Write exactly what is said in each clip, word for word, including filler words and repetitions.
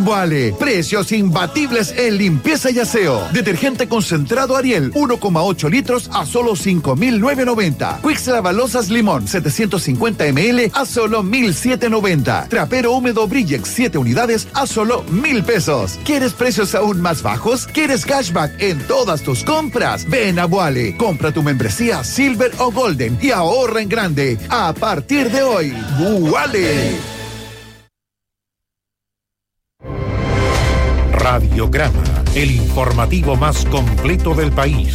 Vale, precios imbatibles en limpieza y aseo. Detergente concentrado Ariel, uno coma ocho litros a solo cinco mil novecientos noventa. Quicks Lavalosas Limón, setecientos cincuenta mililitros a solo mil setecientos noventa. Trapero húmedo Brillex, siete unidades a solo mil pesos. ¿Quieres precios aún más bajos? ¿Quieres cashback en todas tus compras? Ven a Wally, compra tu membresía Silver o Golden y ahorra en grande. A partir de hoy, Wally. Radiograma, el informativo más completo del país.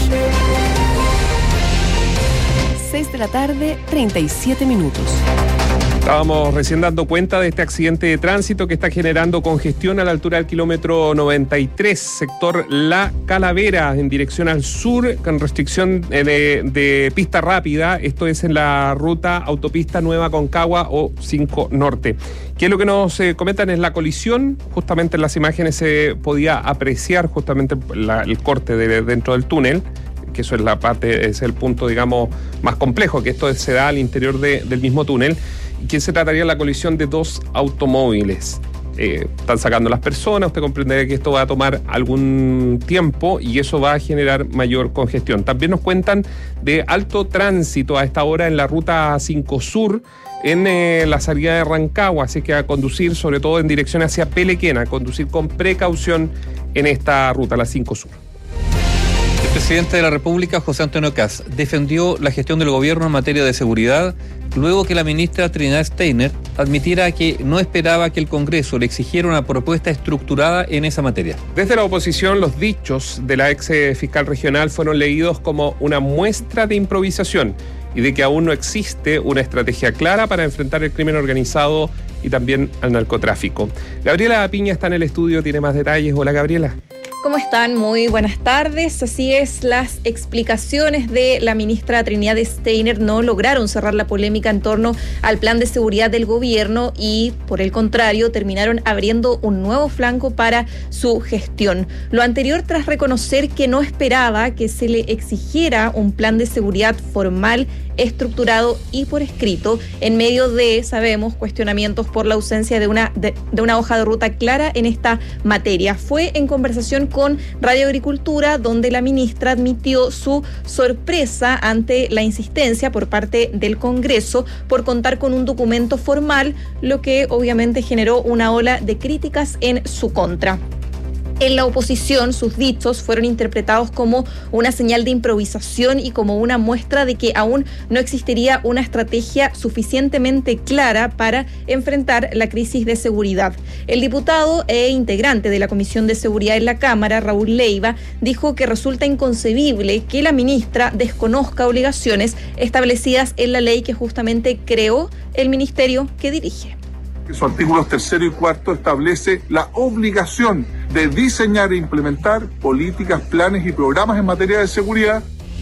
seis de la tarde, treinta y siete minutos. Estábamos recién dando cuenta de este accidente de tránsito que está generando congestión a la altura del kilómetro noventa y tres, sector La Calavera, en dirección al sur, con restricción de, de pista rápida. Esto es en la ruta autopista Nueva Concagua o cinco Norte. ¿Qué es lo que nos eh, comentan? Es la colisión. Justamente en las imágenes se podía apreciar justamente la, el corte de, dentro del túnel, que eso es la parte, es el punto, digamos, más complejo, que esto se da al interior de, del mismo túnel, y que se trataría de la colisión de dos automóviles. Eh, están sacando las personas, usted comprenderá que esto va a tomar algún tiempo y eso va a generar mayor congestión. También nos cuentan de alto tránsito a esta hora en la ruta cinco Sur, en eh, la salida de Rancagua, así que a conducir sobre todo en dirección hacia Pelequena, a conducir con precaución en esta ruta, la cinco Sur. El presidente de la República, José Antonio Kast, defendió la gestión del gobierno en materia de seguridad luego que la ministra Trinidad Steiner admitiera que no esperaba que el Congreso le exigiera una propuesta estructurada en esa materia. Desde la oposición, los dichos de la ex fiscal regional fueron leídos como una muestra de improvisación y de que aún no existe una estrategia clara para enfrentar el crimen organizado y también al narcotráfico. Gabriela Piña está en el estudio, tiene más detalles. Hola, Gabriela. ¿Cómo están? Muy buenas tardes. Así es, las explicaciones de la ministra Trinidad Steiner no lograron cerrar la polémica en torno al plan de seguridad del gobierno y, por el contrario, terminaron abriendo un nuevo flanco para su gestión. Lo anterior tras reconocer que no esperaba que se le exigiera un plan de seguridad formal, estructurado y por escrito, en medio de, sabemos, cuestionamientos por la ausencia de una, de, de una hoja de ruta clara en esta materia. Fue en conversación con Radio Agricultura donde la ministra admitió su sorpresa ante la insistencia por parte del Congreso por contar con un documento formal, lo que obviamente generó una ola de críticas en su contra. En la oposición, sus dichos fueron interpretados como una señal de improvisación y como una muestra de que aún no existiría una estrategia suficientemente clara para enfrentar la crisis de seguridad. El diputado e integrante de la Comisión de Seguridad en la Cámara, Raúl Leiva, dijo que resulta inconcebible que la ministra desconozca obligaciones establecidas en la ley que justamente creó el ministerio que dirige. Sus artículos tercero y cuarto establece la obligación de diseñar e implementar políticas, planes y programas en materia de seguridad.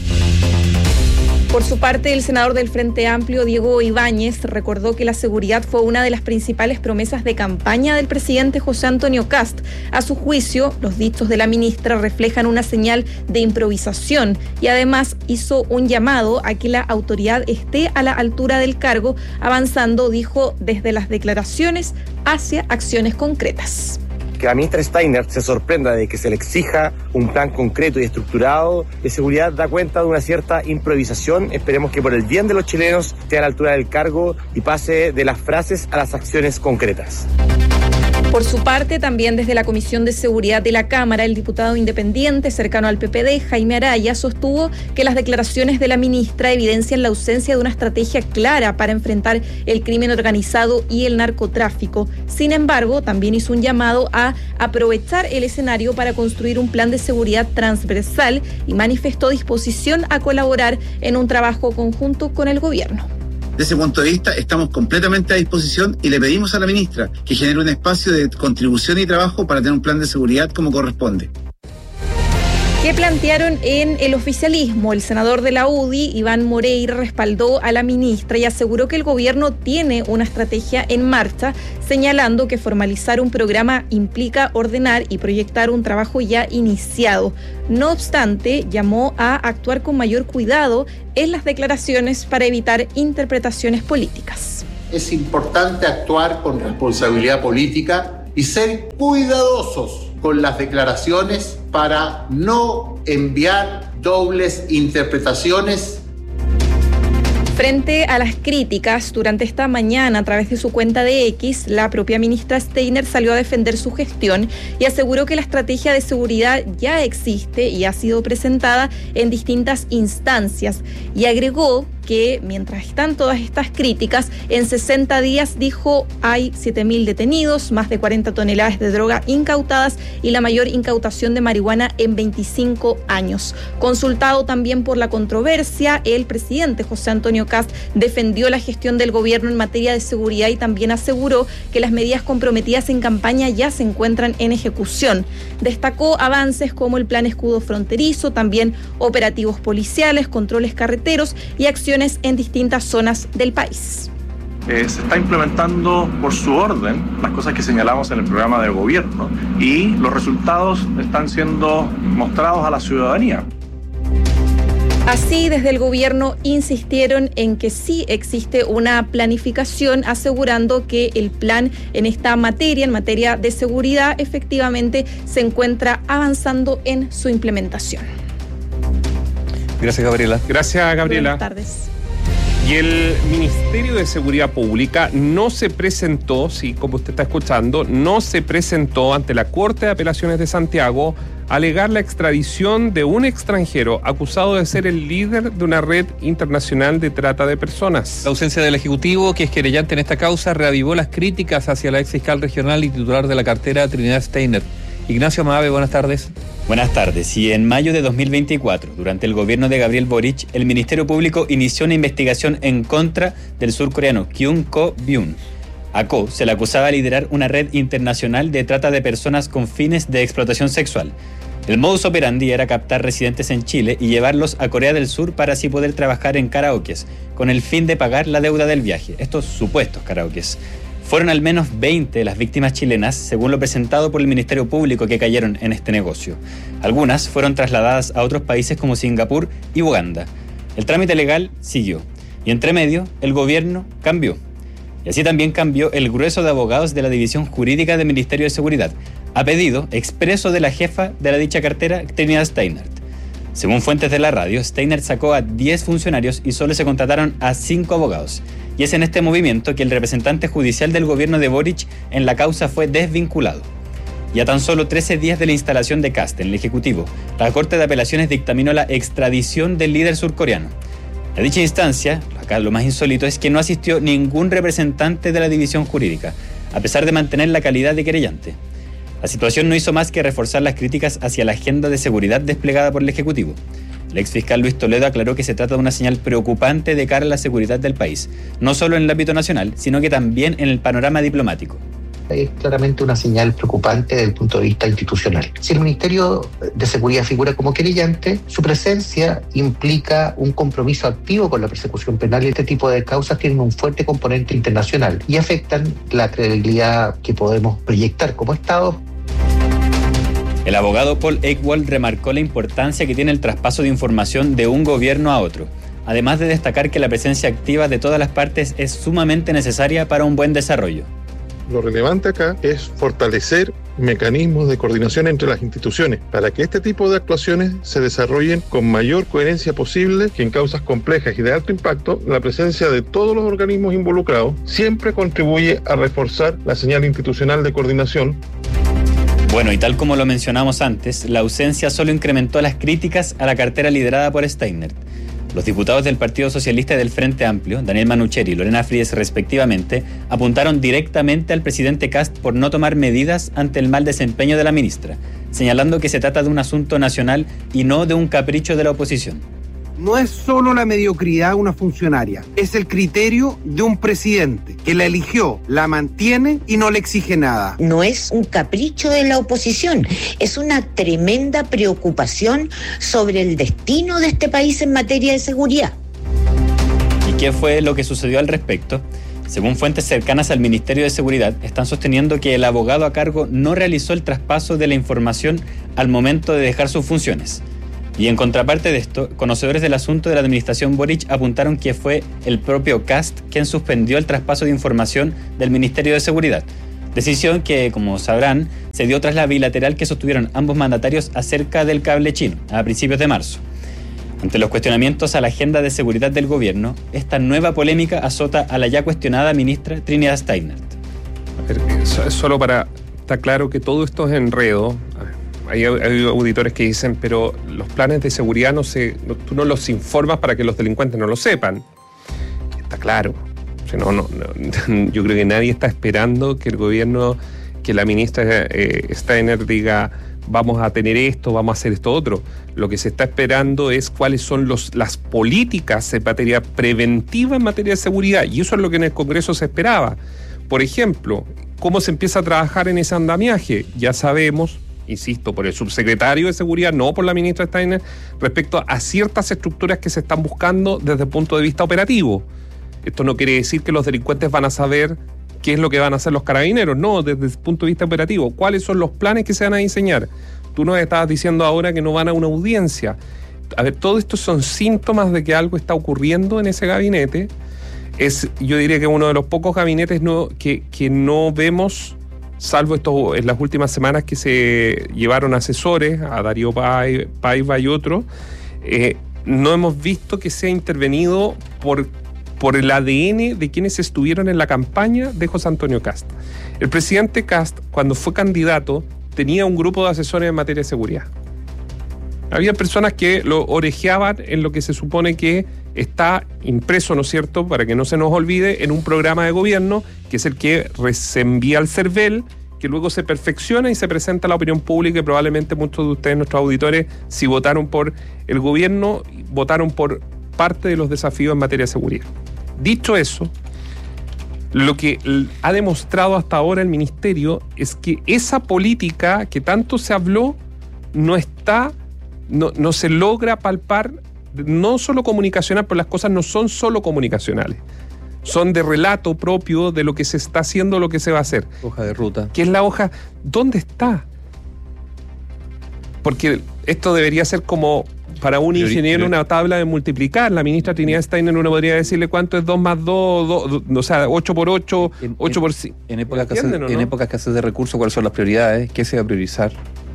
Por su parte, el senador del Frente Amplio, Diego Ibáñez, recordó que la seguridad fue una de las principales promesas de campaña del presidente José Antonio Kast. A su juicio, los dichos de la ministra reflejan una señal de improvisación y además hizo un llamado a que la autoridad esté a la altura del cargo, avanzando, dijo, desde las declaraciones hacia acciones concretas. Que la ministra Steiner se sorprenda de que se le exija un plan concreto y estructurado de seguridad da cuenta de una cierta improvisación. Esperemos que por el bien de los chilenos esté a la altura del cargo y pase de las frases a las acciones concretas. Por su parte, también desde la Comisión de Seguridad de la Cámara, el diputado independiente cercano al P P D, Jaime Araya, sostuvo que las declaraciones de la ministra evidencian la ausencia de una estrategia clara para enfrentar el crimen organizado y el narcotráfico. Sin embargo, también hizo un llamado a aprovechar el escenario para construir un plan de seguridad transversal y manifestó disposición a colaborar en un trabajo conjunto con el gobierno. Desde ese punto de vista, estamos completamente a disposición y le pedimos a la ministra que genere un espacio de contribución y trabajo para tener un plan de seguridad como corresponde. ¿Qué plantearon en el oficialismo? El senador de la U D I, Iván Moreira, respaldó a la ministra y aseguró que el gobierno tiene una estrategia en marcha, señalando que formalizar un programa implica ordenar y proyectar un trabajo ya iniciado. No obstante, llamó a actuar con mayor cuidado en las declaraciones para evitar interpretaciones políticas. Es importante actuar con responsabilidad política y ser cuidadosos con las declaraciones para no enviar dobles interpretaciones. Frente a las críticas, durante esta mañana, a través de su cuenta de X, la propia ministra Steiner salió a defender su gestión y aseguró que la estrategia de seguridad ya existe y ha sido presentada en distintas instancias. Y agregó que mientras están todas estas críticas, en sesenta días, dijo, hay siete mil detenidos, más de cuarenta toneladas de droga incautadas y la mayor incautación de marihuana en veinticinco años. Consultado también por la controversia, el presidente José Antonio Kast defendió la gestión del gobierno en materia de seguridad y también aseguró que las medidas comprometidas en campaña ya se encuentran en ejecución. Destacó avances como el plan escudo fronterizo, también operativos policiales, controles carreteros y acciones en distintas zonas del país. Eh, se está implementando por su orden las cosas que señalamos en el programa de gobierno y los resultados están siendo mostrados a la ciudadanía. Así, desde el gobierno insistieron en que sí existe una planificación, asegurando que el plan en esta materia, en materia de seguridad, efectivamente se encuentra avanzando en su implementación. Gracias, Gabriela. Gracias, Gabriela. Buenas tardes. Y el Ministerio de Seguridad Pública no se presentó, sí, como usted está escuchando, no se presentó ante la Corte de Apelaciones de Santiago a alegar la extradición de un extranjero acusado de ser el líder de una red internacional de trata de personas. La ausencia del Ejecutivo, que es querellante en esta causa, reavivó las críticas hacia la ex fiscal regional y titular de la cartera Trinidad Steiner. Ignacio Maave, buenas tardes. Buenas tardes. Y en mayo de dos mil veinticuatro, durante el gobierno de Gabriel Boric, el Ministerio Público inició una investigación en contra del surcoreano Kyung Ko-byun. A Ko se le acusaba de liderar una red internacional de trata de personas con fines de explotación sexual. El modus operandi era captar residentes en Chile y llevarlos a Corea del Sur para así poder trabajar en karaokes, con el fin de pagar la deuda del viaje, estos supuestos karaokes. Fueron al menos veinte las víctimas chilenas, según lo presentado por el Ministerio Público, que cayeron en este negocio. Algunas fueron trasladadas a otros países como Singapur y Uganda. El trámite legal siguió, y entre medio, el gobierno cambió. Y así también cambió el grueso de abogados de la División Jurídica del Ministerio de Seguridad, a pedido expreso de la jefa de la dicha cartera, Trinidad Steiner. Según fuentes de la radio, Steiner sacó a diez funcionarios y solo se contrataron a cinco abogados. Y es en este movimiento que el representante judicial del gobierno de Boric en la causa fue desvinculado. Y a tan solo trece días de la instalación de Kast en el Ejecutivo, la Corte de Apelaciones dictaminó la extradición del líder surcoreano. A dicha instancia, acá lo más insólito es que no asistió ningún representante de la división jurídica, a pesar de mantener la calidad de querellante. La situación no hizo más que reforzar las críticas hacia la agenda de seguridad desplegada por el Ejecutivo. El exfiscal Luis Toledo aclaró que se trata de una señal preocupante de cara a la seguridad del país, no solo en el ámbito nacional, sino que también en el panorama diplomático. Es claramente una señal preocupante desde el punto de vista institucional. Si el Ministerio de Seguridad figura como querellante, su presencia implica un compromiso activo con la persecución penal y este tipo de causas tienen un fuerte componente internacional y afectan la credibilidad que podemos proyectar como Estado. El abogado Paul Eichwald remarcó la importancia que tiene el traspaso de información de un gobierno a otro, además de destacar que la presencia activa de todas las partes es sumamente necesaria para un buen desarrollo. Lo relevante acá es fortalecer mecanismos de coordinación entre las instituciones para que este tipo de actuaciones se desarrollen con mayor coherencia posible, que en causas complejas y de alto impacto, la presencia de todos los organismos involucrados siempre contribuye a reforzar la señal institucional de coordinación. Bueno, y tal como lo mencionamos antes, la ausencia solo incrementó las críticas a la cartera liderada por Steiner. Los diputados del Partido Socialista y del Frente Amplio, Daniel Manucheri y Lorena Fries respectivamente, apuntaron directamente al presidente Kast por no tomar medidas ante el mal desempeño de la ministra, señalando que se trata de un asunto nacional y no de un capricho de la oposición. No es solo la mediocridad de una funcionaria, es el criterio de un presidente que la eligió, la mantiene y no le exige nada. No es un capricho de la oposición, es una tremenda preocupación sobre el destino de este país en materia de seguridad. ¿Y qué fue lo que sucedió al respecto? Según fuentes cercanas al Ministerio de Seguridad, están sosteniendo que el abogado a cargo no realizó el traspaso de la información al momento de dejar sus funciones. Y en contraparte de esto, conocedores del asunto de la administración Boric apuntaron que fue el propio Kast quien suspendió el traspaso de información del Ministerio de Seguridad. Decisión que, como sabrán, se dio tras la bilateral que sostuvieron ambos mandatarios acerca del cable chino, a principios de marzo. Ante los cuestionamientos a la agenda de seguridad del gobierno, esta nueva polémica azota a la ya cuestionada ministra Trinidad Steiner. A ver, solo para estar claro que todo esto es enredo. Hay, hay auditores que dicen, pero los planes de seguridad no se, no, tú no los informas para que los delincuentes no lo sepan. Está claro. O sea, no, no, no, yo creo que nadie está esperando que el gobierno, que la ministra eh, Steiner diga, vamos a tener esto, vamos a hacer esto otro. Lo que se está esperando es cuáles son los, las políticas en materia preventiva en materia de seguridad, y eso es lo que en el Congreso se esperaba. Por ejemplo, ¿cómo se empieza a trabajar en ese andamiaje? Ya sabemos, insisto, por el subsecretario de Seguridad, no por la ministra Steiner, respecto a ciertas estructuras que se están buscando desde el punto de vista operativo. Esto no quiere decir que los delincuentes van a saber qué es lo que van a hacer los carabineros, no, desde el punto de vista operativo. ¿Cuáles son los planes que se van a diseñar? Tú nos estabas diciendo ahora que no van a una audiencia. A ver, todo esto son síntomas de que algo está ocurriendo en ese gabinete. Es, yo diría que uno de los pocos gabinetes no, que, que no vemos, salvo estos en las últimas semanas que se llevaron asesores, a Darío Paiva y otros, eh, no hemos visto que sea intervenido por... por el A D N de quienes estuvieron en la campaña de José Antonio Kast. El presidente Kast, cuando fue candidato, tenía un grupo de asesores en materia de seguridad. Había personas que lo orejeaban en lo que se supone que está impreso, ¿no es cierto?, para que no se nos olvide, en un programa de gobierno, que es el que se envía al CERVEL, que luego se perfecciona y se presenta a la opinión pública, y probablemente muchos de ustedes, nuestros auditores, si votaron por el gobierno, votaron por parte de los desafíos en materia de seguridad. Dicho eso, lo que ha demostrado hasta ahora el ministerio es que esa política que tanto se habló no está, no, no se logra palpar, no solo comunicacional, pero las cosas no son solo comunicacionales, son de relato propio de lo que se está haciendo, lo que se va a hacer. Hoja de ruta. ¿Qué es la hoja? ¿Dónde está? Porque esto debería ser como para un ingeniero una tabla de multiplicar. La ministra Trinidad Steiner uno podría decirle cuánto es dos más dos, dos, o sea, ocho por ocho, ocho por cinco. En épocas que hace, en épocas que haces de recursos, ¿cuáles son las prioridades? ¿Qué se va a priorizar?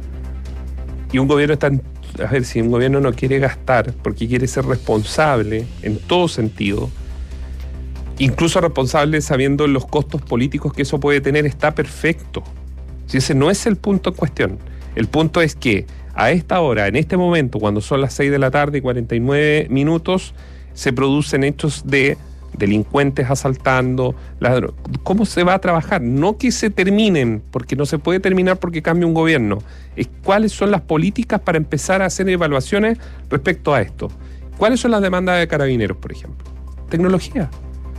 Y un gobierno está, a ver, si un gobierno no quiere gastar porque quiere ser responsable en todo sentido, incluso responsable sabiendo los costos políticos que eso puede tener, está perfecto. Si ese no es el punto en cuestión. El punto es que a esta hora, en este momento, cuando son las seis de la tarde y cuarenta y nueve minutos, se producen hechos de delincuentes asaltando. Ladrones. ¿Cómo se va a trabajar? No que se terminen, porque no se puede terminar porque cambia un gobierno. Es cuáles son las políticas para empezar a hacer evaluaciones respecto a esto. ¿Cuáles son las demandas de carabineros, por ejemplo? Tecnología.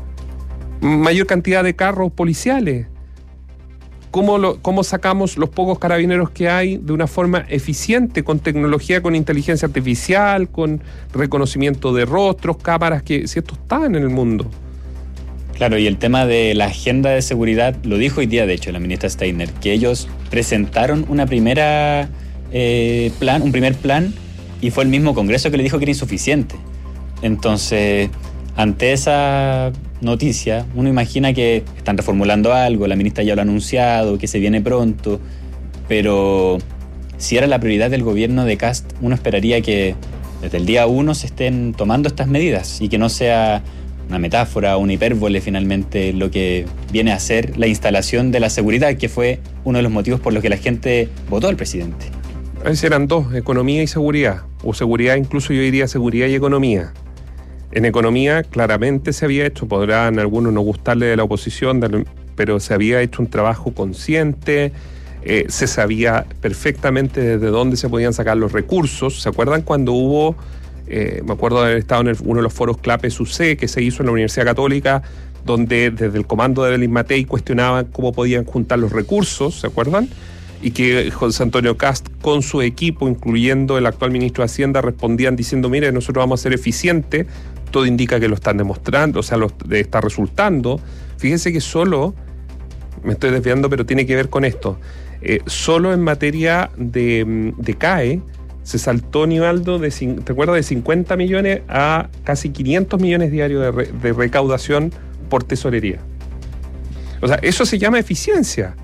Mayor cantidad de carros policiales. ¿Cómo, lo, ¿Cómo sacamos los pocos carabineros que hay de una forma eficiente, con tecnología, con inteligencia artificial, con reconocimiento de rostros, cámaras, que si esto está en el mundo? Claro, y el tema de la agenda de seguridad, lo dijo hoy día, de hecho, la ministra Steiner, que ellos presentaron una primera eh, plan, un primer plan, y fue el mismo Congreso que le dijo que era insuficiente. Entonces, ante esa noticia, uno imagina que están reformulando algo, la ministra ya lo ha anunciado, que se viene pronto, pero si era la prioridad del gobierno de Kast, uno esperaría que desde el día uno se estén tomando estas medidas y que no sea una metáfora, una hipérbole finalmente lo que viene a ser la instalación de la seguridad, que fue uno de los motivos por los que la gente votó al presidente. A veces eran dos, economía y seguridad, o seguridad, incluso yo diría seguridad y economía. En economía claramente se había hecho, podrán algunos no gustarle de la oposición, pero se había hecho un trabajo consciente, eh, se sabía perfectamente desde dónde se podían sacar los recursos. ¿Se acuerdan cuando hubo, eh, me acuerdo de haber estado en el, uno de los foros CLAPES U C que se hizo en la Universidad Católica, donde desde el comando de Belín Matei cuestionaban cómo podían juntar los recursos, ¿se acuerdan? Y que José Antonio Kast con su equipo, incluyendo el actual ministro de Hacienda, respondían diciendo, mire, nosotros vamos a ser eficientes. Todo indica que lo están demostrando, o sea, lo está resultando. Fíjense que solo, me estoy desviando, pero tiene que ver con esto, eh, solo en materia de, de C A E se saltó, Nivaldo, de, ¿te acuerdas? De cincuenta millones a casi quinientos millones diarios de, re, de recaudación por tesorería. O sea, eso se llama eficiencia.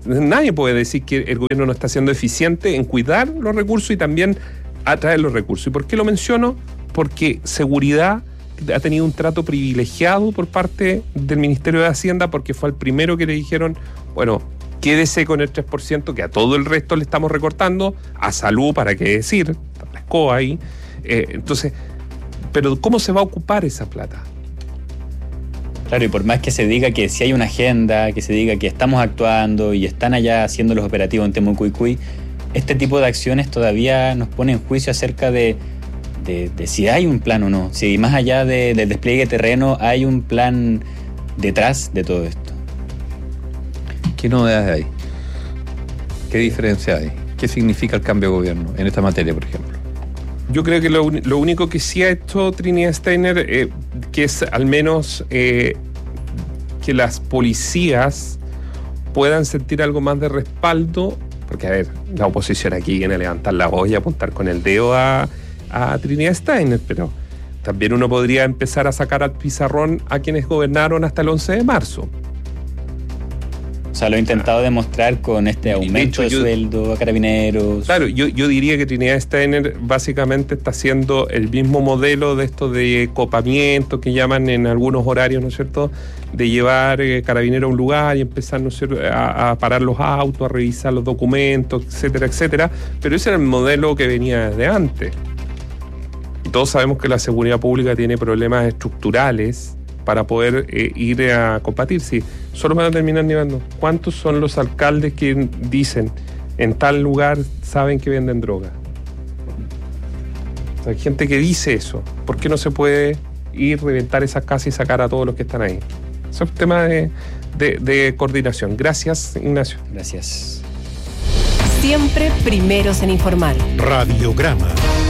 Nadie puede decir que el gobierno no está siendo eficiente en cuidar los recursos y también atraer los recursos. ¿Y por qué lo menciono? Porque seguridad ha tenido un trato privilegiado por parte del Ministerio de Hacienda, porque fue el primero que le dijeron, bueno, quédese con el tres por ciento, que a todo el resto le estamos recortando, a salud, para qué decir, la escoba ahí. Eh, entonces, pero ¿cómo se va a ocupar esa plata? Claro, y por más que se diga que si hay una agenda, que se diga que estamos actuando y están allá haciendo los operativos en Temucuicui, este tipo de acciones todavía nos pone en juicio acerca de, de, de si hay un plan o no, si más allá de, del despliegue terreno hay un plan detrás de todo esto. ¿Qué novedades hay? ¿Qué diferencia hay? ¿Qué significa el cambio de gobierno en esta materia, por ejemplo? Yo creo que lo, lo único que sí ha hecho Trinidad Steiner, eh, que es al menos eh, que las policías puedan sentir algo más de respaldo, porque a ver, la oposición aquí viene a levantar la voz y a apuntar con el dedo a, a Trinidad Steiner, pero también uno podría empezar a sacar al pizarrón a quienes gobernaron hasta el once de marzo. O sea, lo he intentado demostrar con este aumento de, hecho, de sueldo yo, a carabineros. Claro, yo, yo diría que Trinidad Steiner básicamente está haciendo el mismo modelo de esto de copamiento que llaman en algunos horarios, ¿no es cierto?, de llevar eh, carabineros a un lugar y empezar, ¿no es cierto?, a, a parar los autos, a revisar los documentos, etcétera, etcétera. Pero ese era el modelo que venía desde antes. Y todos sabemos que la seguridad pública tiene problemas estructurales para poder eh, ir a combatir. Sí, solo para terminar, Nivando, ¿cuántos son los alcaldes que dicen en tal lugar saben que venden droga? O sea, hay gente que dice eso. ¿Por qué no se puede ir, reventar esas casas y sacar a todos los que están ahí? Eso es un tema de, de, de coordinación. Gracias, Ignacio. Gracias. Siempre primeros en informar. Radiograma.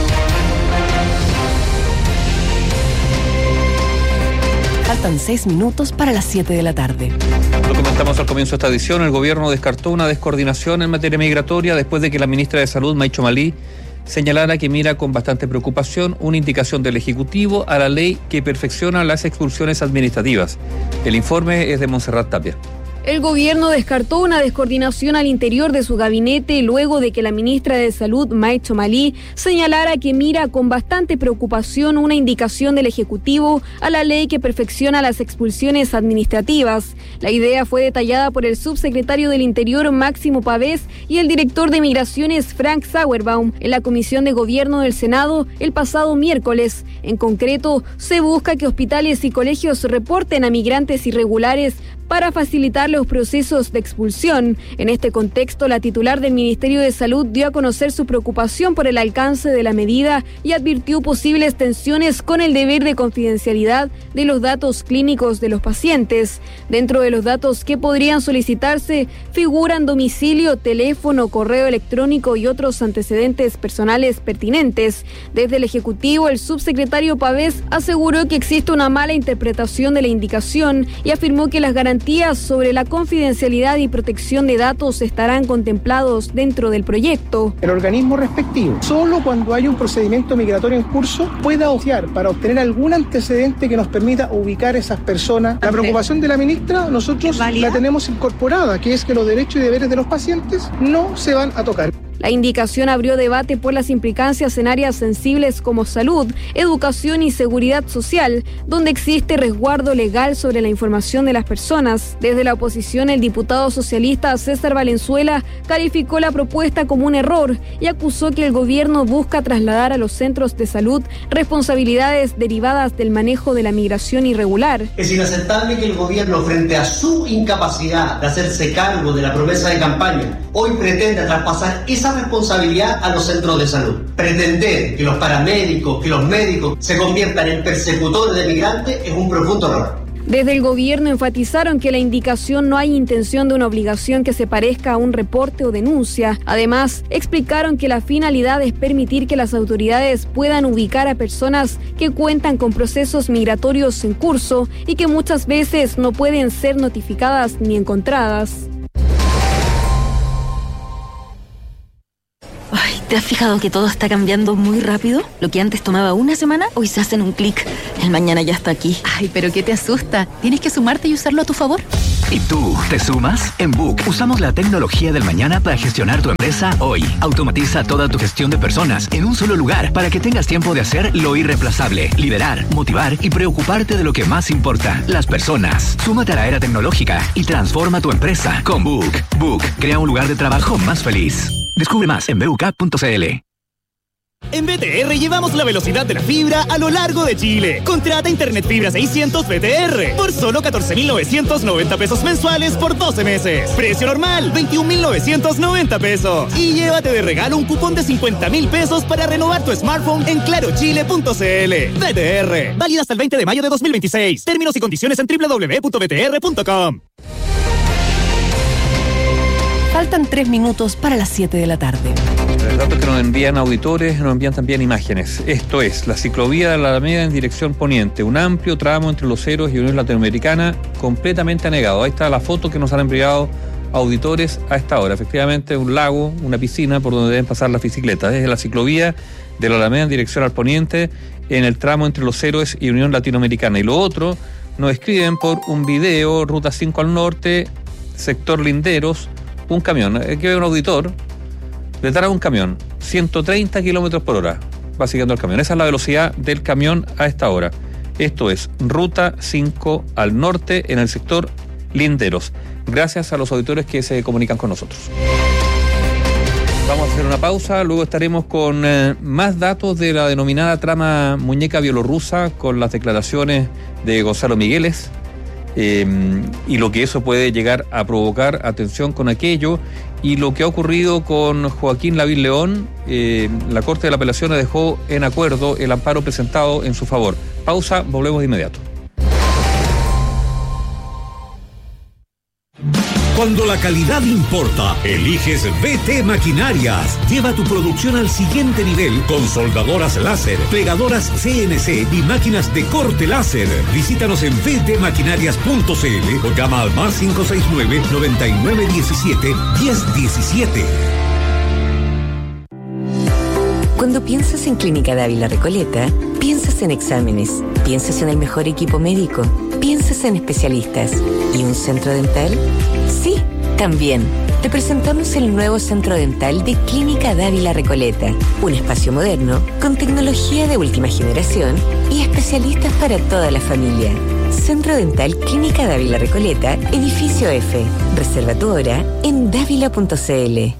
Faltan seis minutos para las siete de la tarde. Lo comentamos al comienzo de esta edición, el gobierno descartó una descoordinación en materia migratoria después de que la ministra de Salud, Maicho Malí, señalara que mira con bastante preocupación una indicación del Ejecutivo a la ley que perfecciona las expulsiones administrativas. El informe es de Montserrat Tapia. El gobierno descartó una descoordinación al interior de su gabinete luego de que la ministra de Salud, Maicho Malí, señalara que mira con bastante preocupación una indicación del Ejecutivo a la ley que perfecciona las expulsiones administrativas. La idea fue detallada por el subsecretario del Interior, Máximo Pavés, y el director de Migraciones, Frank Sauerbaum, en la Comisión de Gobierno del Senado el pasado miércoles. En concreto, se busca que hospitales y colegios reporten a migrantes irregulares para facilitar los procesos de expulsión. En este contexto, la titular del Ministerio de Salud dio a conocer su preocupación por el alcance de la medida y advirtió posibles tensiones con el deber de confidencialidad de los datos clínicos de los pacientes. Dentro de los datos que podrían solicitarse figuran domicilio, teléfono, correo electrónico y otros antecedentes personales pertinentes. Desde el Ejecutivo, el subsecretario Pavés aseguró que existe una mala interpretación de la indicación y afirmó que las garantías sobre la confidencialidad y protección de datos estarán contemplados dentro del proyecto. El organismo respectivo, solo cuando hay un procedimiento migratorio en curso, pueda optar para obtener algún antecedente que nos permita ubicar a esas personas. La preocupación de la ministra, nosotros la tenemos incorporada, que es que los derechos y deberes de los pacientes no se van a tocar. La indicación abrió debate por las implicancias en áreas sensibles como salud, educación y seguridad social, donde existe resguardo legal sobre la información de las personas. Desde la oposición, el diputado socialista César Valenzuela calificó la propuesta como un error y acusó que el gobierno busca trasladar a los centros de salud responsabilidades derivadas del manejo de la migración irregular. Es inaceptable que el gobierno, frente a su incapacidad de hacerse cargo de la promesa de campaña, hoy pretenda traspasar esa responsabilidad a los centros de salud. Pretender que los paramédicos, que los médicos se conviertan en persecutores de migrantes es un profundo error. Desde el gobierno enfatizaron que la indicación no hay intención de una obligación que se parezca a un reporte o denuncia. Además, explicaron que la finalidad es permitir que las autoridades puedan ubicar a personas que cuentan con procesos migratorios en curso y que muchas veces no pueden ser notificadas ni encontradas. Ay, ¿te has fijado que todo está cambiando muy rápido? Lo que antes tomaba una semana, hoy se hace en un clic. El mañana ya está aquí. Ay, pero ¿qué te asusta? Tienes que sumarte y usarlo a tu favor. ¿Y tú, te sumas? En Book usamos la tecnología del mañana para gestionar tu empresa hoy. Automatiza toda tu gestión de personas en un solo lugar para que tengas tiempo de hacer lo irreemplazable, liderar, motivar y preocuparte de lo que más importa, las personas. Súmate a la era tecnológica y transforma tu empresa con Book. Book crea un lugar de trabajo más feliz. Descubre más en b u k punto c l. En B T R llevamos la velocidad de la fibra a lo largo de Chile. Contrata Internet Fibra seiscientos B T R por solo catorce mil novecientos noventa pesos mensuales por doce meses. Precio normal, veintiún mil novecientos noventa pesos. Y llévate de regalo un cupón de cincuenta mil pesos para renovar tu smartphone en claro chile punto c l. B T R, válida hasta el veinte de mayo de dos mil veintiséis. Términos y condiciones en doble u doble u doble u punto b t r punto com. Faltan tres minutos para las siete de la tarde. Los datos que nos envían auditores nos envían también imágenes. Esto es la ciclovía de la Alameda en dirección poniente. Un amplio tramo entre Los Heros y Unión Latinoamericana completamente anegado. Ahí está la foto que nos han enviado auditores a esta hora. Efectivamente, un lago, una piscina por donde deben pasar las bicicletas. Es la ciclovía de la Alameda en dirección al poniente en el tramo entre Los Heros y Unión Latinoamericana. Y lo otro, nos escriben por un video, ruta cinco al norte, sector Linderos, un camión. Aquí hay un auditor. Detrás de un camión, ciento treinta kilómetros por hora va siguiendo el camión. Esa es la velocidad del camión a esta hora. Esto es ruta cinco al norte en el sector Linderos. Gracias a los auditores que se comunican con nosotros. Vamos a hacer una pausa, luego estaremos con eh, más datos de la denominada trama muñeca bielorrusa, con las declaraciones de Gonzalo Migueles. Eh, y lo que eso puede llegar a provocar, atención con aquello, y lo que ha ocurrido con Joaquín Lavín León. Eh, la Corte de la Apelaciones dejó en acuerdo el amparo presentado en su favor. Pausa, volvemos de inmediato. Cuando la calidad importa, eliges B T Maquinarias. Lleva tu producción al siguiente nivel con soldadoras láser, pegadoras C N C y máquinas de corte láser. Visítanos en b t maquinarias punto c l o llama al más cinco seis nueve, noventa y nueve diecisiete, diez diecisiete. Cuando piensas en Clínica Dávila Recoleta, piensas en exámenes, piensas en el mejor equipo médico, piensas en especialistas. ¿Y un centro dental? Sí, también. Te presentamos el nuevo centro dental de Clínica Dávila Recoleta. Un espacio moderno, con tecnología de última generación y especialistas para toda la familia. Centro Dental Clínica Dávila Recoleta, edificio F. Reserva tu hora en dávila punto c l.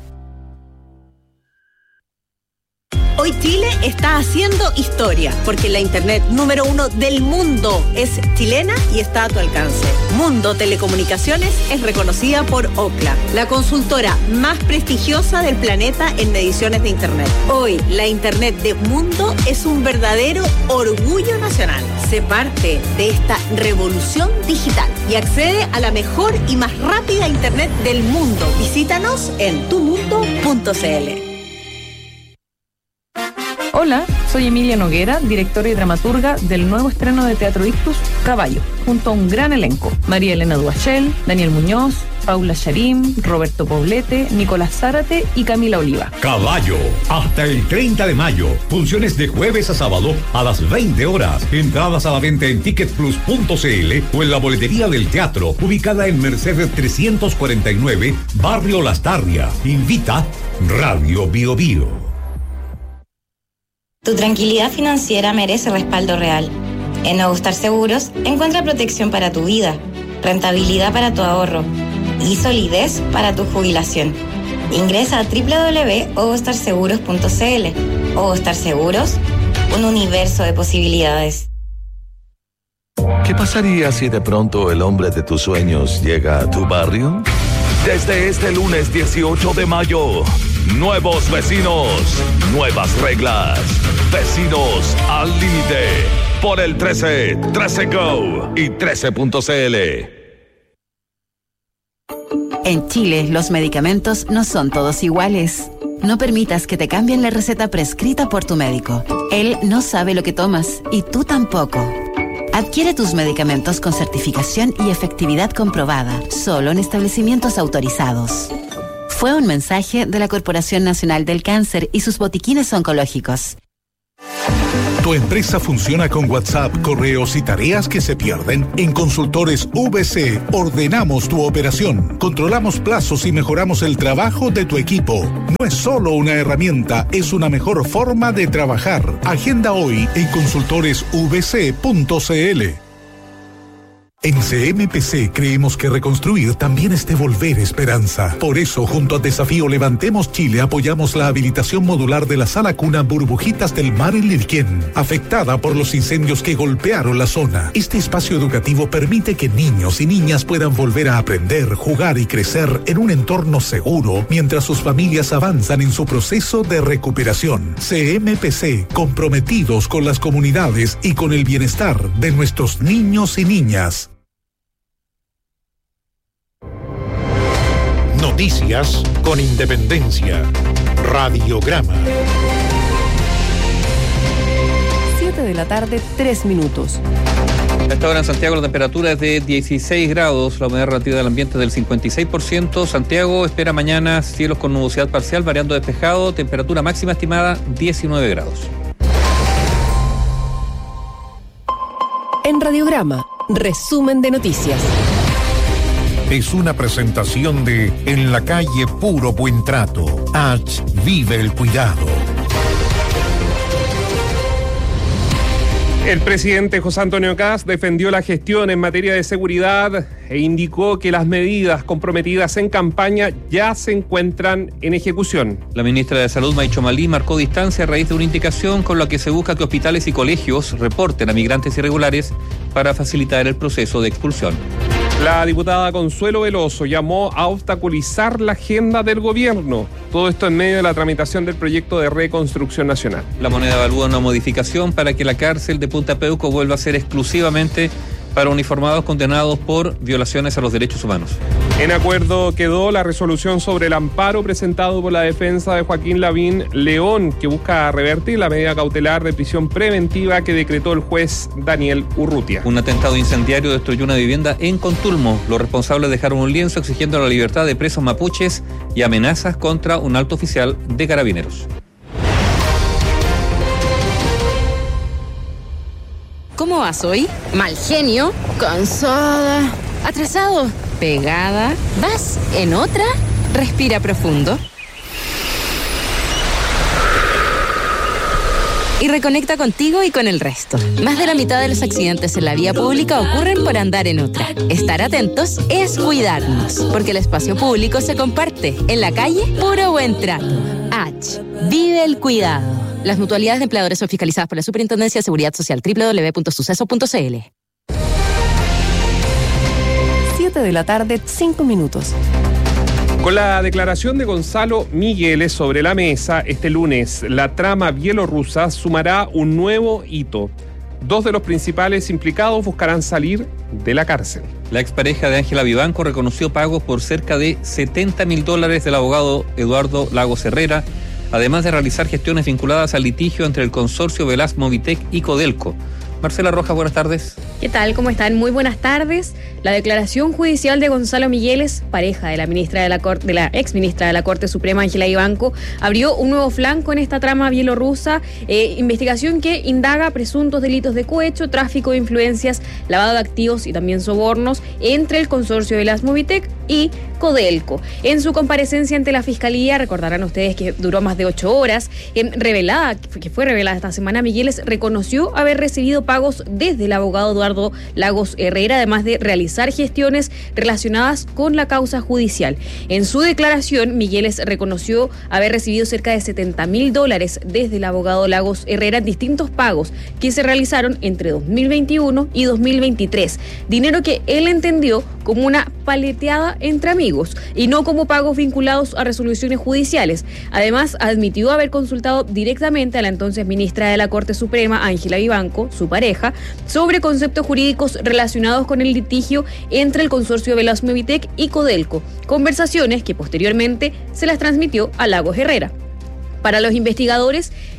Hoy Chile está haciendo historia, porque la internet número uno del mundo es chilena y está a tu alcance. Mundo Telecomunicaciones es reconocida por Ookla, la consultora más prestigiosa del planeta en mediciones de internet. Hoy, la internet de Mundo es un verdadero orgullo nacional. Sé parte de esta revolución digital y accede a la mejor y más rápida internet del mundo. Visítanos en tu mundo punto c l. Hola, soy Emilia Noguera, directora y dramaturga del nuevo estreno de Teatro Ictus, Caballo, junto a un gran elenco. María Elena Duachel, Daniel Muñoz, Paula Charim, Roberto Poblete, Nicolás Zárate y Camila Oliva. Caballo, hasta el treinta de mayo. Funciones de jueves a sábado a las veinte horas. Entradas a la venta en ticket plus punto c l o en la boletería del teatro, ubicada en Mercedes trescientos cuarenta y nueve, Barrio Las Tarrias. Invita Radio Bio Bio. Tu tranquilidad financiera merece respaldo real. En Nuevo Star Seguros encuentra protección para tu vida, rentabilidad para tu ahorro y solidez para tu jubilación. Ingresa a doble u doble u doble u punto ovostar seguros punto c l. Ovostar Seguros, un universo de posibilidades. ¿Qué pasaría si de pronto el hombre de tus sueños llega a tu barrio? Desde este lunes dieciocho de mayo, nuevos vecinos, nuevas reglas. Vecinos al límite. Por el trece, trece Go y trece punto c l. En Chile, los medicamentos no son todos iguales. No permitas que te cambien la receta prescrita por tu médico. Él no sabe lo que tomas y tú tampoco. Adquiere tus medicamentos con certificación y efectividad comprobada, solo en establecimientos autorizados. Fue un mensaje de la Corporación Nacional del Cáncer y sus botiquines oncológicos. ¿Tu empresa funciona con WhatsApp, correos y tareas que se pierden? En Consultores V C ordenamos tu operación, controlamos plazos y mejoramos el trabajo de tu equipo. No es solo una herramienta, es una mejor forma de trabajar. Agenda hoy en consultores v c punto c l. En C M P C creemos que reconstruir también es devolver esperanza. Por eso, junto a Desafío Levantemos Chile, apoyamos la habilitación modular de la sala cuna Burbujitas del Mar en Lirquén, afectada por los incendios que golpearon la zona. Este espacio educativo permite que niños y niñas puedan volver a aprender, jugar y crecer en un entorno seguro, mientras sus familias avanzan en su proceso de recuperación. C M P C, comprometidos con las comunidades y con el bienestar de nuestros niños y niñas. Noticias con independencia. Radiograma. siete de la tarde, tres minutos. A esta hora en Santiago la temperatura es de dieciséis grados, la humedad relativa del ambiente es del cincuenta y seis por ciento. Santiago espera mañana cielos con nubosidad parcial, variando despejado, temperatura máxima estimada diecinueve grados. En Radiograma, resumen de noticias. Es una presentación de En la calle Puro Buen Trato. H. Vive el cuidado. El presidente José Antonio Kast defendió la gestión en materia de seguridad e indicó que las medidas comprometidas en campaña ya se encuentran en ejecución. La ministra de Salud, Maicho Malí, marcó distancia a raíz de una indicación con la que se busca que hospitales y colegios reporten a migrantes irregulares para facilitar el proceso de expulsión. La diputada Consuelo Veloso llamó a obstaculizar la agenda del gobierno. Todo esto en medio de la tramitación del proyecto de reconstrucción nacional. La moneda evalúa una modificación para que la cárcel de Punta Peuco vuelva a ser exclusivamente para uniformados condenados por violaciones a los derechos humanos. En acuerdo quedó la resolución sobre el amparo presentado por la defensa de Joaquín Lavín León, que busca revertir la medida cautelar de prisión preventiva que decretó el juez Daniel Urrutia. Un atentado incendiario destruyó una vivienda en Contulmo. Los responsables dejaron un lienzo exigiendo la libertad de presos mapuches y amenazas contra un alto oficial de Carabineros. ¿Cómo vas hoy? Mal genio, cansada, atrasado, pegada. ¿Vas en otra? Respira profundo. Y reconecta contigo y con el resto. Más de la mitad de los accidentes en la vía pública ocurren por andar en otra. Estar atentos es cuidarnos, porque el espacio público se comparte. En la calle, puro buen trato. H. Vive el cuidado. Las mutualidades de empleadores son fiscalizadas por la Superintendencia de Seguridad Social. doble u doble u doble u punto suceso punto c l. siete de la tarde, cinco minutos. Con la declaración de Gonzalo Migueles sobre la mesa este lunes, la trama bielorrusa sumará un nuevo hito. Dos de los principales implicados buscarán salir de la cárcel. La expareja de Ángela Vivanco reconoció pagos por cerca de setenta mil dólares del abogado Eduardo Lagos Herrera, además de realizar gestiones vinculadas al litigio entre el consorcio Velas Movitec y Codelco. Marcela Rojas, buenas tardes. ¿Qué tal? ¿Cómo están? Muy buenas tardes. La declaración judicial de Gonzalo Migueles, pareja de la ministra de la Corte, de la ex ministra de la Corte Suprema, Ángela Vivanco, abrió un nuevo flanco en esta trama bielorrusa, eh, investigación que indaga presuntos delitos de cohecho, tráfico de influencias, lavado de activos y también sobornos entre el consorcio Velas Movitec y Codelco. En su comparecencia ante la Fiscalía, recordarán ustedes que duró más de ocho horas, eh, revelada, que fue revelada esta semana, Migueles reconoció haber recibido pagos desde el abogado Eduardo Lagos Herrera, además de realizar gestiones relacionadas con la causa judicial. En su declaración, Migueles reconoció haber recibido cerca de setenta mil dólares desde el abogado Lagos Herrera en distintos pagos que se realizaron entre dos mil veintiuno y dos mil veintitrés. Dinero que él entendió como una paleteada entre amigos y no como pagos vinculados a resoluciones judiciales. Además, admitió haber consultado directamente a la entonces ministra de la Corte Suprema, Ángela Vivanco, su pareja, sobre conceptos jurídicos relacionados con el litigio entre el consorcio Velas Movitec y Codelco, conversaciones que posteriormente se las transmitió a Lagos Herrera. Para los investigadores,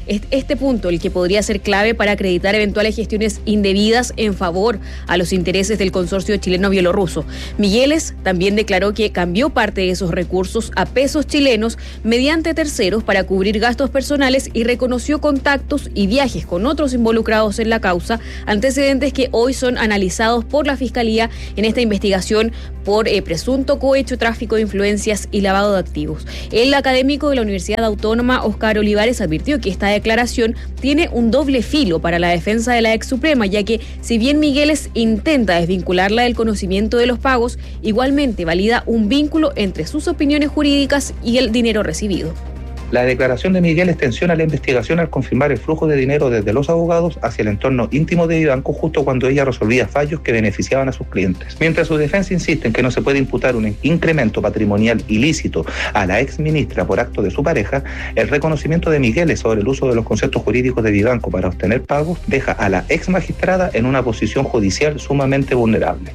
es este punto el que podría ser clave para acreditar eventuales gestiones indebidas en favor a los intereses del consorcio chileno-bielorruso. Migueles también declaró que cambió parte de esos recursos a pesos chilenos mediante terceros para cubrir gastos personales y reconoció contactos y viajes con otros involucrados en la causa, antecedentes que hoy son analizados por la Fiscalía en esta investigación por eh, presunto cohecho, tráfico de influencias y lavado de activos. El académico de la Universidad Autónoma, Óscar Olivares, advirtió que esta declaración tiene un doble filo para la defensa de la ex Suprema, ya que si bien Migueles intenta desvincularla del conocimiento de los pagos, igualmente valida un vínculo entre sus opiniones jurídicas y el dinero recibido. La declaración de Migueles tensiona la investigación al confirmar el flujo de dinero desde los abogados hacia el entorno íntimo de Vivanco justo cuando ella resolvía fallos que beneficiaban a sus clientes. Mientras su defensa insiste en que no se puede imputar un incremento patrimonial ilícito a la ex ministra por acto de su pareja, el reconocimiento de Migueles sobre el uso de los conceptos jurídicos de Vivanco para obtener pagos deja a la ex magistrada en una posición judicial sumamente vulnerable.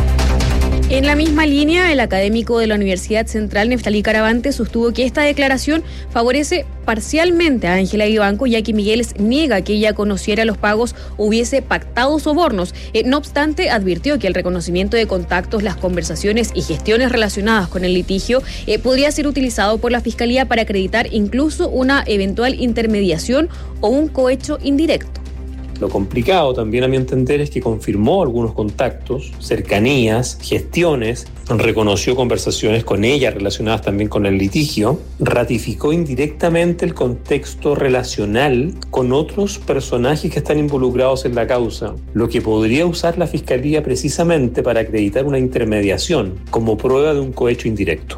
En la misma línea, el académico de la Universidad Central, Neftalí Caravante, sostuvo que esta declaración favorece parcialmente a Ángela Vivanco, ya que Migueles niega que ella conociera los pagos o hubiese pactado sobornos. Eh, no obstante, advirtió que el reconocimiento de contactos, las conversaciones y gestiones relacionadas con el litigio eh, podría ser utilizado por la Fiscalía para acreditar incluso una eventual intermediación o un cohecho indirecto. Lo complicado también, a mi entender, es que confirmó algunos contactos, cercanías, gestiones, reconoció conversaciones con ella relacionadas también con el litigio, ratificó indirectamente el contexto relacional con otros personajes que están involucrados en la causa, lo que podría usar la Fiscalía precisamente para acreditar una intermediación como prueba de un cohecho indirecto.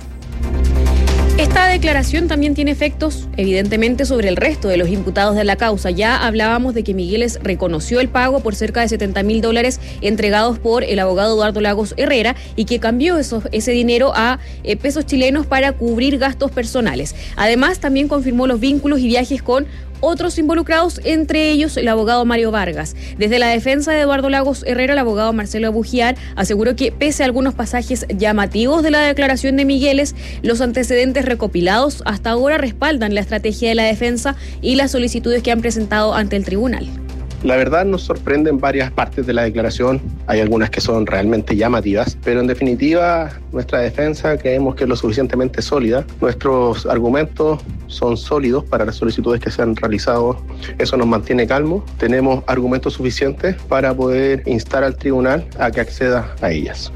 Esta declaración también tiene efectos, evidentemente, sobre el resto de los imputados de la causa. Ya hablábamos de que Migueles reconoció el pago por cerca de setenta mil dólares entregados por el abogado Eduardo Lagos Herrera y que cambió eso, ese dinero a eh, pesos chilenos para cubrir gastos personales. Además, también confirmó los vínculos y viajes con otros involucrados, entre ellos el abogado Mario Vargas. Desde la defensa de Eduardo Lagos Herrera, el abogado Marcelo Bugiar aseguró que pese a algunos pasajes llamativos de la declaración de Migueles, los antecedentes recopilados hasta ahora respaldan la estrategia de la defensa y las solicitudes que han presentado ante el tribunal. La verdad nos sorprenden varias partes de la declaración, hay algunas que son realmente llamativas, pero en definitiva nuestra defensa creemos que es lo suficientemente sólida. Nuestros argumentos son sólidos para las solicitudes que se han realizado, eso nos mantiene calmos. Tenemos argumentos suficientes para poder instar al tribunal a que acceda a ellas.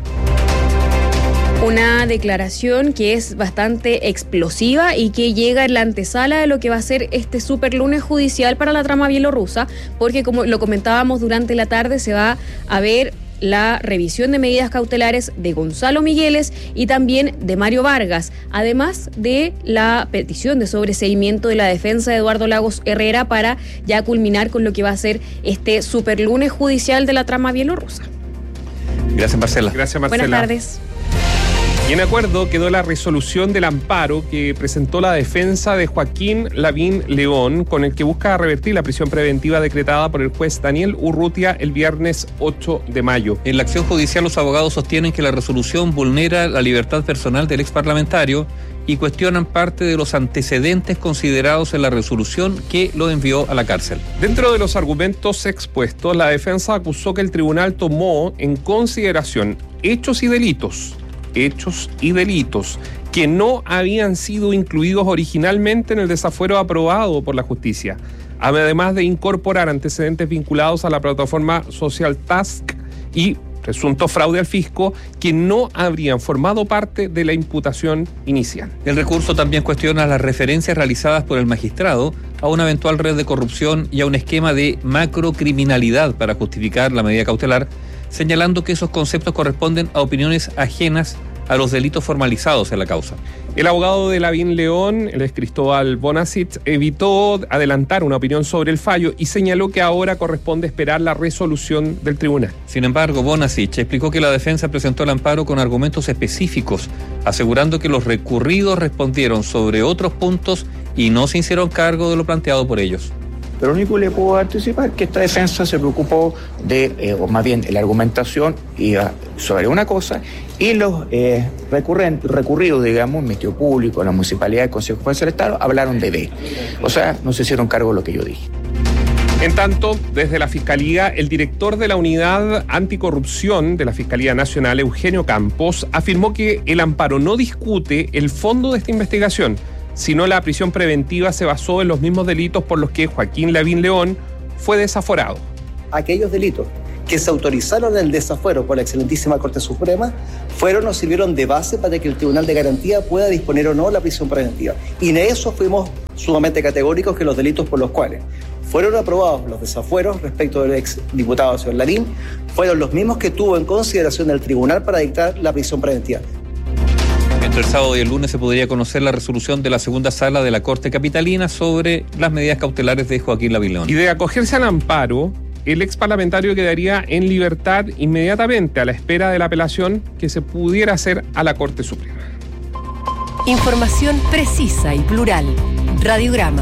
Una declaración que es bastante explosiva y que llega en la antesala de lo que va a ser este super lunes judicial para la trama bielorrusa, porque como lo comentábamos durante la tarde, se va a ver la revisión de medidas cautelares de Gonzalo Migueles y también de Mario Vargas, además de la petición de sobreseimiento de la defensa de Eduardo Lagos Herrera para ya culminar con lo que va a ser este super lunes judicial de la trama bielorrusa. Gracias, Marcela. Gracias, Marcela. Buenas tardes. Y en acuerdo quedó la resolución del amparo que presentó la defensa de Joaquín Lavín León, con el que busca revertir la prisión preventiva decretada por el juez Daniel Urrutia el viernes ocho de mayo. En la acción judicial, los abogados sostienen que la resolución vulnera la libertad personal del exparlamentario y cuestionan parte de los antecedentes considerados en la resolución que lo envió a la cárcel. Dentro de los argumentos expuestos, la defensa acusó que el tribunal tomó en consideración hechos y delitos hechos y delitos que no habían sido incluidos originalmente en el desafuero aprobado por la justicia, además de incorporar antecedentes vinculados a la plataforma Social Task y presunto fraude al fisco que no habrían formado parte de la imputación inicial. El recurso también cuestiona las referencias realizadas por el magistrado a una eventual red de corrupción y a un esquema de macrocriminalidad para justificar la medida cautelar, señalando que esos conceptos corresponden a opiniones ajenas a los delitos formalizados en la causa. El abogado de Lavín León, el ex Cristóbal Bonasich, evitó adelantar una opinión sobre el fallo y señaló que ahora corresponde esperar la resolución del tribunal. Sin embargo, Bonasich explicó que la defensa presentó el amparo con argumentos específicos, asegurando que los recurridos respondieron sobre otros puntos y no se hicieron cargo de lo planteado por ellos. Pero lo único que le puedo anticipar es que esta defensa se preocupó de, eh, o más bien la argumentación iba sobre una cosa y los eh, recurrentes, recurridos, digamos, el Ministerio Público, la Municipalidad, el Consejo Juez del Estado, hablaron de B. O sea, no se hicieron cargo de lo que yo dije. En tanto, desde la Fiscalía, el director de la Unidad Anticorrupción de la Fiscalía Nacional, Eugenio Campos, afirmó que el amparo no discute el fondo de esta investigación, sino la prisión preventiva se basó en los mismos delitos por los que Joaquín Lavín León fue desaforado. Aquellos delitos que se autorizaron el desafuero por la excelentísima Corte Suprema fueron o sirvieron de base para que el Tribunal de Garantía pueda disponer o no la prisión preventiva. Y en eso fuimos sumamente categóricos que los delitos por los cuales fueron aprobados los desafueros respecto del ex diputado señor Lavín fueron los mismos que tuvo en consideración el tribunal para dictar la prisión preventiva. Entre el sábado y el lunes se podría conocer la resolución de la segunda sala de la Corte Capitalina sobre las medidas cautelares de Joaquín Lavín León. Y de acogerse al amparo, el ex parlamentario quedaría en libertad inmediatamente a la espera de la apelación que se pudiera hacer a la Corte Suprema. Información precisa y plural. Radiograma.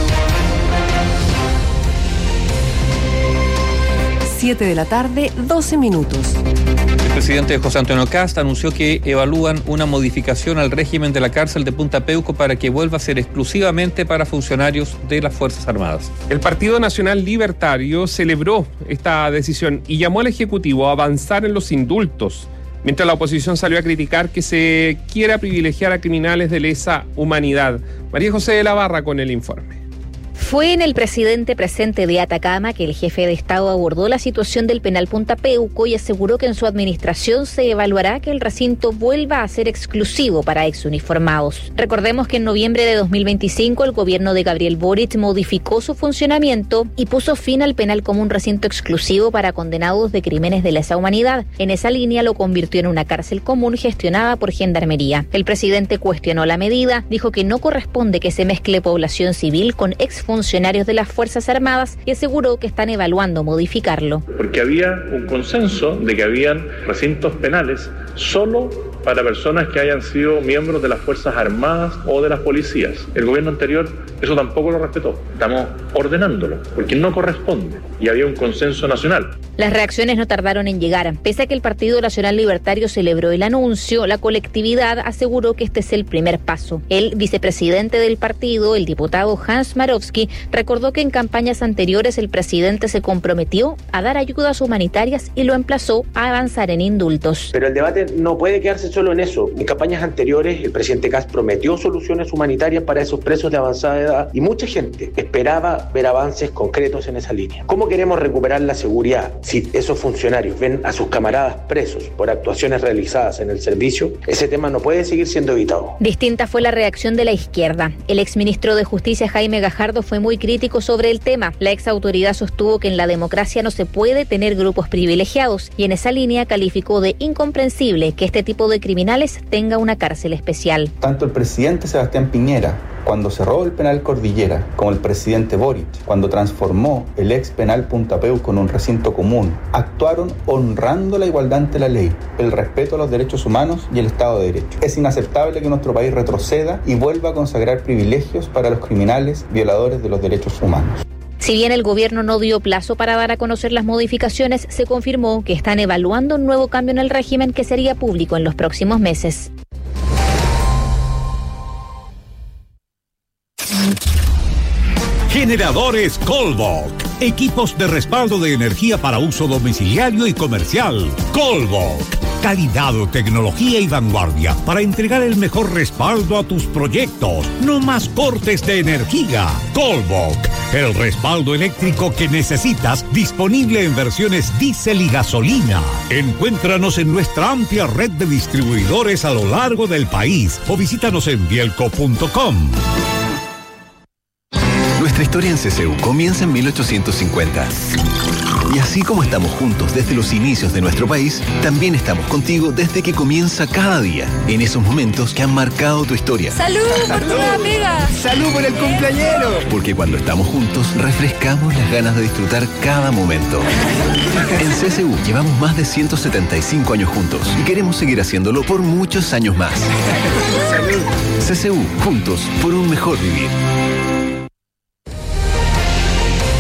siete de la tarde, doce minutos. El presidente José Antonio Kast anunció que evalúan una modificación al régimen de la cárcel de Punta Peuco para que vuelva a ser exclusivamente para funcionarios de las Fuerzas Armadas. El Partido Nacional Libertario celebró esta decisión y llamó al Ejecutivo a avanzar en los indultos, mientras la oposición salió a criticar que se quiera privilegiar a criminales de lesa humanidad. María José de la Barra con el informe. Fue en el presidente presente de Atacama que el jefe de Estado abordó la situación del penal Punta Peuco y aseguró que en su administración se evaluará que el recinto vuelva a ser exclusivo para exuniformados. Recordemos que en noviembre de dos mil veinticinco el gobierno de Gabriel Boric modificó su funcionamiento y puso fin al penal como un recinto exclusivo para condenados de crímenes de lesa humanidad. En esa línea lo convirtió en una cárcel común gestionada por Gendarmería. El presidente cuestionó la medida, dijo que no corresponde que se mezcle población civil con exfuncionarios funcionarios de las Fuerzas Armadas y aseguró que están evaluando modificarlo. Porque había un consenso de que habían recintos penales solo para personas que hayan sido miembros de las Fuerzas Armadas o de las policías. El gobierno anterior eso tampoco lo respetó. Estamos ordenándolo, porque no corresponde. Y había un consenso nacional. Las reacciones no tardaron en llegar. Pese a que el Partido Nacional Libertario celebró el anuncio, la colectividad aseguró que este es el primer paso. El vicepresidente del partido, el diputado Hans Marowski, recordó que en campañas anteriores el presidente se comprometió a dar ayudas humanitarias y lo emplazó a avanzar en indultos. Pero el debate no puede quedarse solo en eso. En campañas anteriores el presidente Kast prometió soluciones humanitarias para esos presos de avanzada edad y mucha gente esperaba ver avances concretos en esa línea. ¿Cómo queremos recuperar la seguridad si esos funcionarios ven a sus camaradas presos por actuaciones realizadas en el servicio? Ese tema no puede seguir siendo evitado. Distinta fue la reacción de la izquierda. El exministro de Justicia Jaime Gajardo fue muy crítico sobre el tema. La exautoridad sostuvo que en la democracia no se puede tener grupos privilegiados y en esa línea calificó de incomprensible que este tipo de criminales tenga una cárcel especial. Tanto el presidente Sebastián Piñera, cuando cerró el penal Cordillera, como el presidente Boric, cuando transformó el ex penal Punta Peuco en un recinto común, actuaron honrando la igualdad ante la ley, el respeto a los derechos humanos y el Estado de Derecho. Es inaceptable que nuestro país retroceda y vuelva a consagrar privilegios para los criminales violadores de los derechos humanos. Si bien el gobierno no dio plazo para dar a conocer las modificaciones, se confirmó que están evaluando un nuevo cambio en el régimen que sería público en los próximos meses. Generadores Colbok. Equipos de respaldo de energía para uso domiciliario y comercial. Colbok. Calidad, tecnología y vanguardia para entregar el mejor respaldo a tus proyectos. No más cortes de energía. Colbok. El respaldo eléctrico que necesitas, disponible en versiones diésel y gasolina. Encuéntranos en nuestra amplia red de distribuidores a lo largo del país o visítanos en bielco punto com. Nuestra historia en C C U comienza en mil ochocientos cincuenta. Y así como estamos juntos desde los inicios de nuestro país, también estamos contigo desde que comienza cada día, en esos momentos que han marcado tu historia. ¡Salud por tu nueva pega! ¡Salud por el cumpleañero! Porque cuando estamos juntos, refrescamos las ganas de disfrutar cada momento. En C C U llevamos más de ciento setenta y cinco años juntos y queremos seguir haciéndolo por muchos años más. ¡Salud! C C U, juntos por un mejor vivir.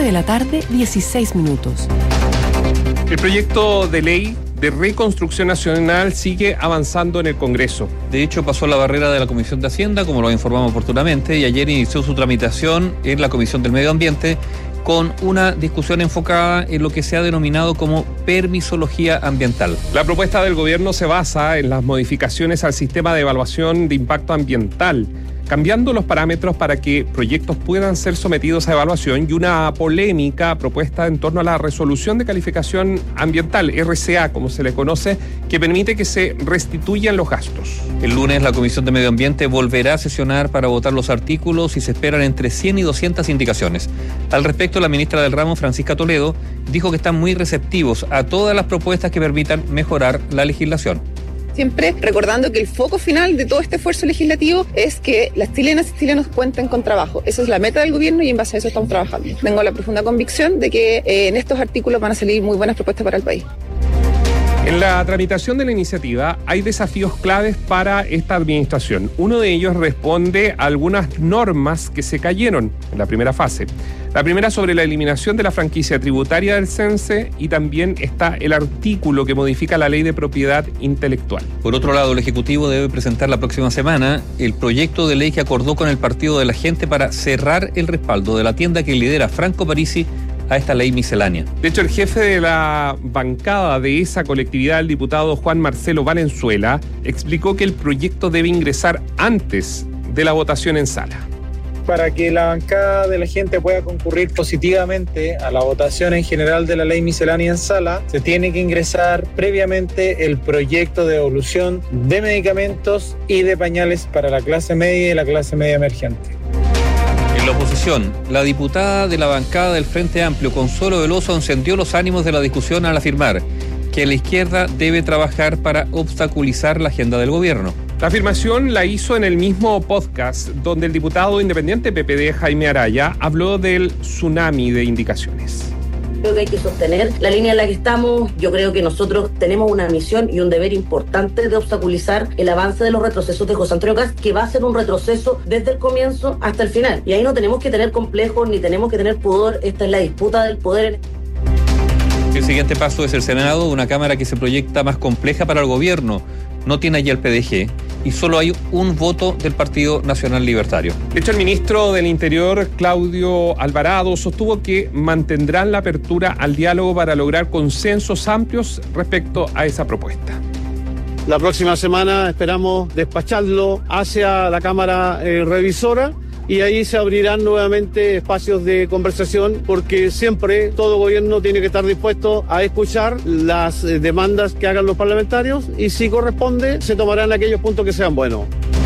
de la tarde, dieciséis minutos. El proyecto de ley de reconstrucción nacional sigue avanzando en el Congreso. De hecho, pasó la barrera de la Comisión de Hacienda, como lo informamos oportunamente, y ayer inició su tramitación en la Comisión del Medio Ambiente con una discusión enfocada en lo que se ha denominado como permisología ambiental. La propuesta del gobierno se basa en las modificaciones al sistema de evaluación de impacto ambiental, cambiando los parámetros para que proyectos puedan ser sometidos a evaluación, y una polémica propuesta en torno a la resolución de calificación ambiental, R C A como se le conoce, que permite que se restituyan los gastos. El lunes la Comisión de Medio Ambiente volverá a sesionar para votar los artículos y se esperan entre cien y doscientas indicaciones. Al respecto, la ministra del ramo, Francisca Toledo, dijo que están muy receptivos a todas las propuestas que permitan mejorar la legislación. Siempre recordando que el foco final de todo este esfuerzo legislativo es que las chilenas y chilenos cuenten con trabajo. Esa es la meta del gobierno y en base a eso estamos trabajando. Tengo la profunda convicción de que eh, en estos artículos van a salir muy buenas propuestas para el país. En la tramitación de la iniciativa hay desafíos claves para esta administración. Uno de ellos responde a algunas normas que se cayeron en la primera fase. La primera sobre la eliminación de la franquicia tributaria del CENSE, y también está el artículo que modifica la ley de propiedad intelectual. Por otro lado, el Ejecutivo debe presentar la próxima semana el proyecto de ley que acordó con el Partido de la Gente para cerrar el respaldo de la tienda que lidera Franco Parisi a esta ley miscelánea. De hecho, el jefe de la bancada de esa colectividad, el diputado Juan Marcelo Valenzuela, explicó que el proyecto debe ingresar antes de la votación en sala. Para que la bancada de la gente pueda concurrir positivamente a la votación en general de la ley miscelánea en sala, se tiene que ingresar previamente el proyecto de devolución de medicamentos y de pañales para la clase media y la clase media emergente. En la oposición, la diputada de la bancada del Frente Amplio, Consuelo Veloso, encendió los ánimos de la discusión al afirmar que la izquierda debe trabajar para obstaculizar la agenda del gobierno. La afirmación la hizo en el mismo podcast donde el diputado independiente P P D, Jaime Araya, habló del tsunami de indicaciones. Creo que hay que sostener la línea en la que estamos. Yo creo que nosotros tenemos una misión y un deber importante de obstaculizar el avance de los retrocesos de José Antonio Kast, que va a ser un retroceso desde el comienzo hasta el final. Y ahí no tenemos que tener complejos ni tenemos que tener pudor. Esta es la disputa del poder. El siguiente paso es el Senado, una cámara que se proyecta más compleja para el gobierno. No tiene allí el P D G y solo hay un voto del Partido Nacional Libertario. De hecho, el ministro del Interior, Claudio Alvarado, sostuvo que mantendrán la apertura al diálogo para lograr consensos amplios respecto a esa propuesta. La próxima semana esperamos despacharlo hacia la Cámara eh, Revisora, y ahí se abrirán nuevamente espacios de conversación, porque siempre todo gobierno tiene que estar dispuesto a escuchar las eh, demandas que hagan los parlamentarios, y si corresponde se tomarán aquellos puntos que sean buenos.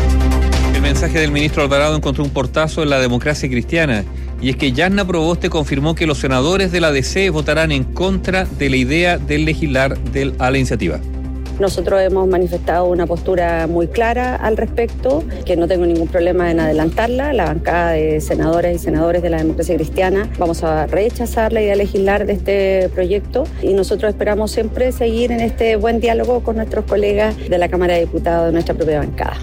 El mensaje del ministro Alvarado encontró un portazo en la democracia cristiana, y es que Yanna Proboste confirmó que los senadores de la D C votarán en contra de la idea de legislar del, a la iniciativa. Nosotros hemos manifestado una postura muy clara al respecto, que no tengo ningún problema en adelantarla. La bancada de senadoras y senadores de la democracia cristiana vamos a rechazar la idea de legislar de este proyecto, y nosotros esperamos siempre seguir en este buen diálogo con nuestros colegas de la Cámara de Diputados de nuestra propia bancada.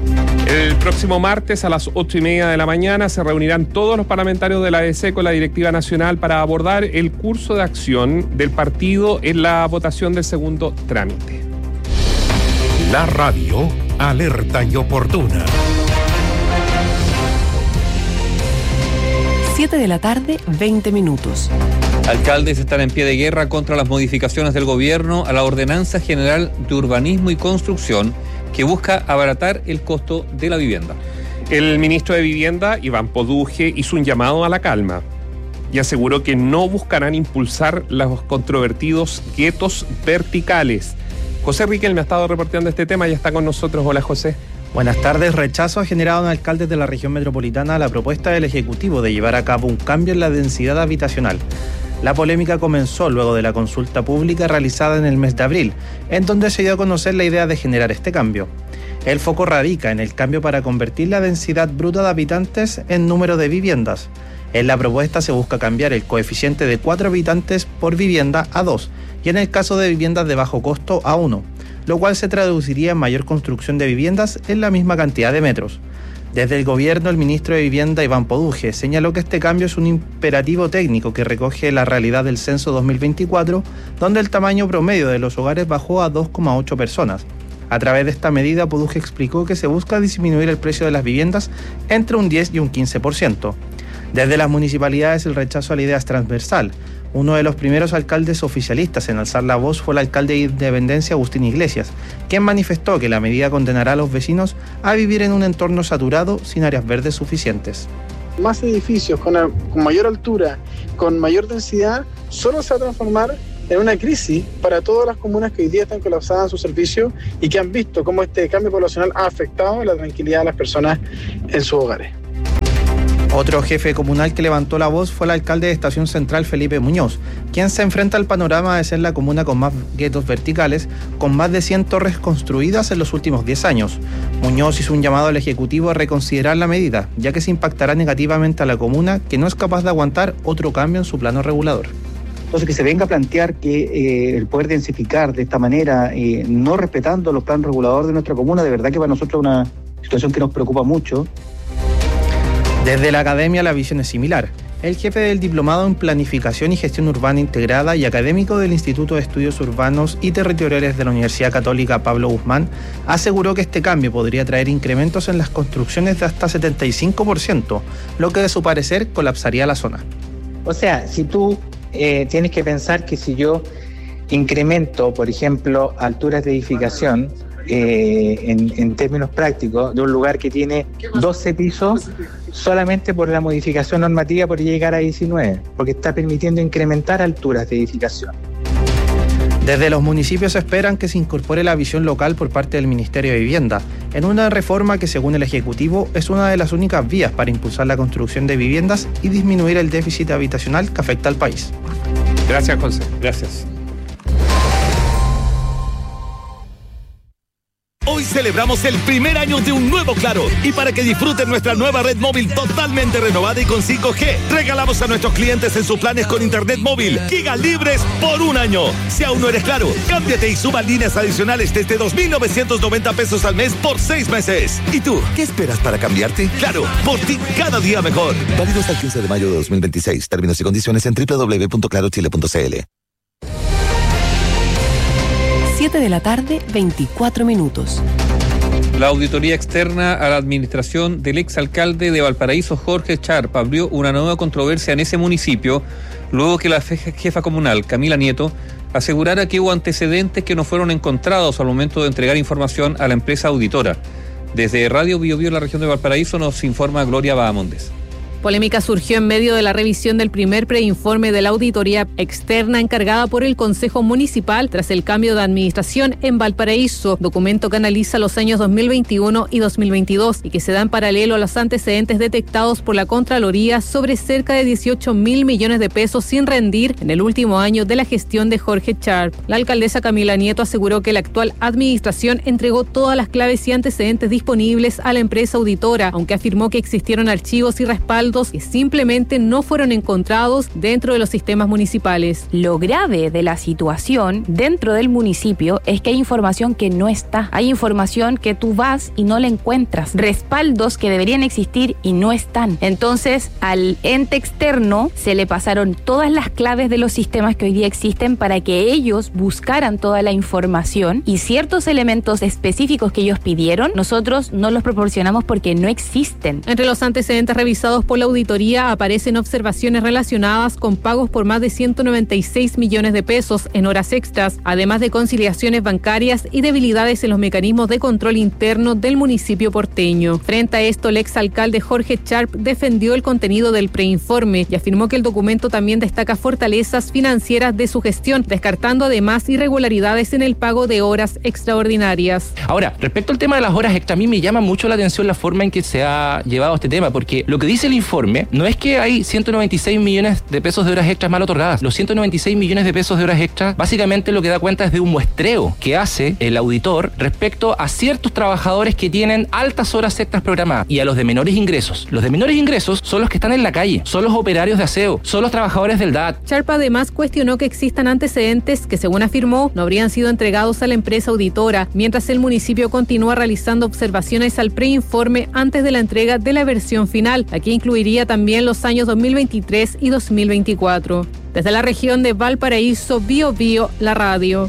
El próximo martes a las ocho y media de la mañana se reunirán todos los parlamentarios de la A D C con la directiva nacional para abordar el curso de acción del partido en la votación del segundo trámite. La radio alerta y oportuna. siete de la tarde, veinte minutos. Alcaldes están en pie de guerra contra las modificaciones del gobierno a la Ordenanza General de Urbanismo y Construcción, que busca abaratar el costo de la vivienda. El ministro de Vivienda, Iván Poduje, hizo un llamado a la calma y aseguró que no buscarán impulsar los controvertidos guetos verticales. José Riquelme ha estado reporteando este tema y está con nosotros. Hola, José. Buenas tardes. Rechazo ha generado en alcaldes de la región metropolitana la propuesta del Ejecutivo de llevar a cabo un cambio en la densidad habitacional. La polémica comenzó luego de la consulta pública realizada en el mes de abril, en donde se dio a conocer la idea de generar este cambio. El foco radica en el cambio para convertir la densidad bruta de habitantes en número de viviendas. En la propuesta se busca cambiar el coeficiente de cuatro habitantes por vivienda a dos, y en el caso de viviendas de bajo costo a uno, lo cual se traduciría en mayor construcción de viviendas en la misma cantidad de metros. Desde el gobierno, el ministro de Vivienda, Iván Poduje, señaló que este cambio es un imperativo técnico que recoge la realidad del censo dos mil veinticuatro, donde el tamaño promedio de los hogares bajó a dos coma ocho personas. A través de esta medida, Poduje explicó que se busca disminuir el precio de las viviendas entre un diez y un quince por ciento. Desde las municipalidades, el rechazo a la idea es transversal. Uno de los primeros alcaldes oficialistas en alzar la voz fue el alcalde de Independencia, Agustín Iglesias, quien manifestó que la medida condenará a los vecinos a vivir en un entorno saturado sin áreas verdes suficientes. Más edificios con, a, con mayor altura, con mayor densidad, solo se va a transformar en una crisis para todas las comunas que hoy día están colapsadas en sus servicios y que han visto cómo este cambio poblacional ha afectado la tranquilidad de las personas en sus hogares. Otro jefe comunal que levantó la voz fue el alcalde de Estación Central, Felipe Muñoz, quien se enfrenta al panorama de ser la comuna con más guetos verticales, con más de cien torres construidas en los últimos diez años. Muñoz hizo un llamado al Ejecutivo a reconsiderar la medida, ya que se impactará negativamente a la comuna, que no es capaz de aguantar otro cambio en su plano regulador. Entonces, que se venga a plantear que eh, el poder densificar de esta manera, eh, no respetando los planos reguladores de nuestra comuna, de verdad que para nosotros es una situación que nos preocupa mucho. Desde la academia la visión es similar. El jefe del Diplomado en Planificación y Gestión Urbana Integrada y académico del Instituto de Estudios Urbanos y Territoriales de la Universidad Católica, Pablo Guzmán, aseguró que este cambio podría traer incrementos en las construcciones de hasta setenta y cinco por ciento, lo que de su parecer colapsaría la zona. O sea, si tú eh, tienes que pensar que si yo incremento, por ejemplo, alturas de edificación, Eh, en, en términos prácticos, de un lugar que tiene doce pisos, solamente por la modificación normativa podría llegar a diecinueve, porque está permitiendo incrementar alturas de edificación. Desde los municipios esperan que se incorpore la visión local por parte del Ministerio de Vivienda, en una reforma que, según el Ejecutivo, es una de las únicas vías para impulsar la construcción de viviendas y disminuir el déficit habitacional que afecta al país. Gracias, José. Gracias. Hoy celebramos el primer año de un nuevo Claro, y para que disfruten nuestra nueva red móvil totalmente renovada y con cinco G, regalamos a nuestros clientes en sus planes con internet móvil giga libres por un año. Si aún no eres Claro, cámbiate y suba líneas adicionales desde dos mil novecientos noventa pesos al mes por seis meses. ¿Y tú, qué esperas para cambiarte? Claro, por ti cada día mejor. Válido hasta el quince de mayo de dos mil veintiséis. Términos y condiciones en doble u doble u doble u punto claro chile punto c l. siete de la tarde, veinticuatro minutos. La auditoría externa a la administración del exalcalde de Valparaíso, Jorge Sharp, abrió una nueva controversia en ese municipio, luego que la jefa comunal, Camila Nieto, asegurara que hubo antecedentes que no fueron encontrados al momento de entregar información a la empresa auditora. Desde Radio Bio Bio, en la región de Valparaíso, nos informa Gloria Bahamondes. Polémica surgió en medio de la revisión del primer preinforme de la auditoría externa encargada por el Consejo Municipal tras el cambio de administración en Valparaíso, documento que analiza los años dos mil veintiuno y dos mil veintidós y que se da en paralelo a los antecedentes detectados por la Contraloría sobre cerca de dieciocho mil millones de pesos sin rendir en el último año de la gestión de Jorge Sharp. La alcaldesa Camila Nieto aseguró que la actual administración entregó todas las claves y antecedentes disponibles a la empresa auditora, aunque afirmó que existieron archivos y respaldos que simplemente no fueron encontrados dentro de los sistemas municipales. Lo grave de la situación dentro del municipio es que hay información que no está. Hay información que tú vas y no la encuentras. Respaldos que deberían existir y no están. Entonces, al ente externo se le pasaron todas las claves de los sistemas que hoy día existen para que ellos buscaran toda la información, y ciertos elementos específicos que ellos pidieron, nosotros no los proporcionamos porque no existen. Entre los antecedentes revisados por la auditoría aparecen observaciones relacionadas con pagos por más de ciento noventa y seis millones de pesos en horas extras, además de conciliaciones bancarias y debilidades en los mecanismos de control interno del municipio porteño. Frente a esto, el exalcalde Jorge Sharp defendió el contenido del preinforme y afirmó que el documento también destaca fortalezas financieras de su gestión, descartando además irregularidades en el pago de horas extraordinarias. Ahora, respecto al tema de las horas extra, a mí me llama mucho la atención la forma en que se ha llevado este tema, porque lo que dice el informe informe, no es que hay ciento noventa y seis millones de pesos de horas extras mal otorgadas. Los ciento noventa y seis millones de pesos de horas extras, básicamente lo que da cuenta es de un muestreo que hace el auditor respecto a ciertos trabajadores que tienen altas horas extras programadas y a los de menores ingresos. Los de menores ingresos son los que están en la calle, son los operarios de aseo, son los trabajadores del D A T. Sharp además cuestionó que existan antecedentes que, según afirmó, no habrían sido entregados a la empresa auditora, mientras el municipio continúa realizando observaciones al preinforme antes de la entrega de la versión final, la que incluiría también los años dos mil veintitrés y dos mil veinticuatro. Desde la región de Valparaíso, Bio Bio, la radio.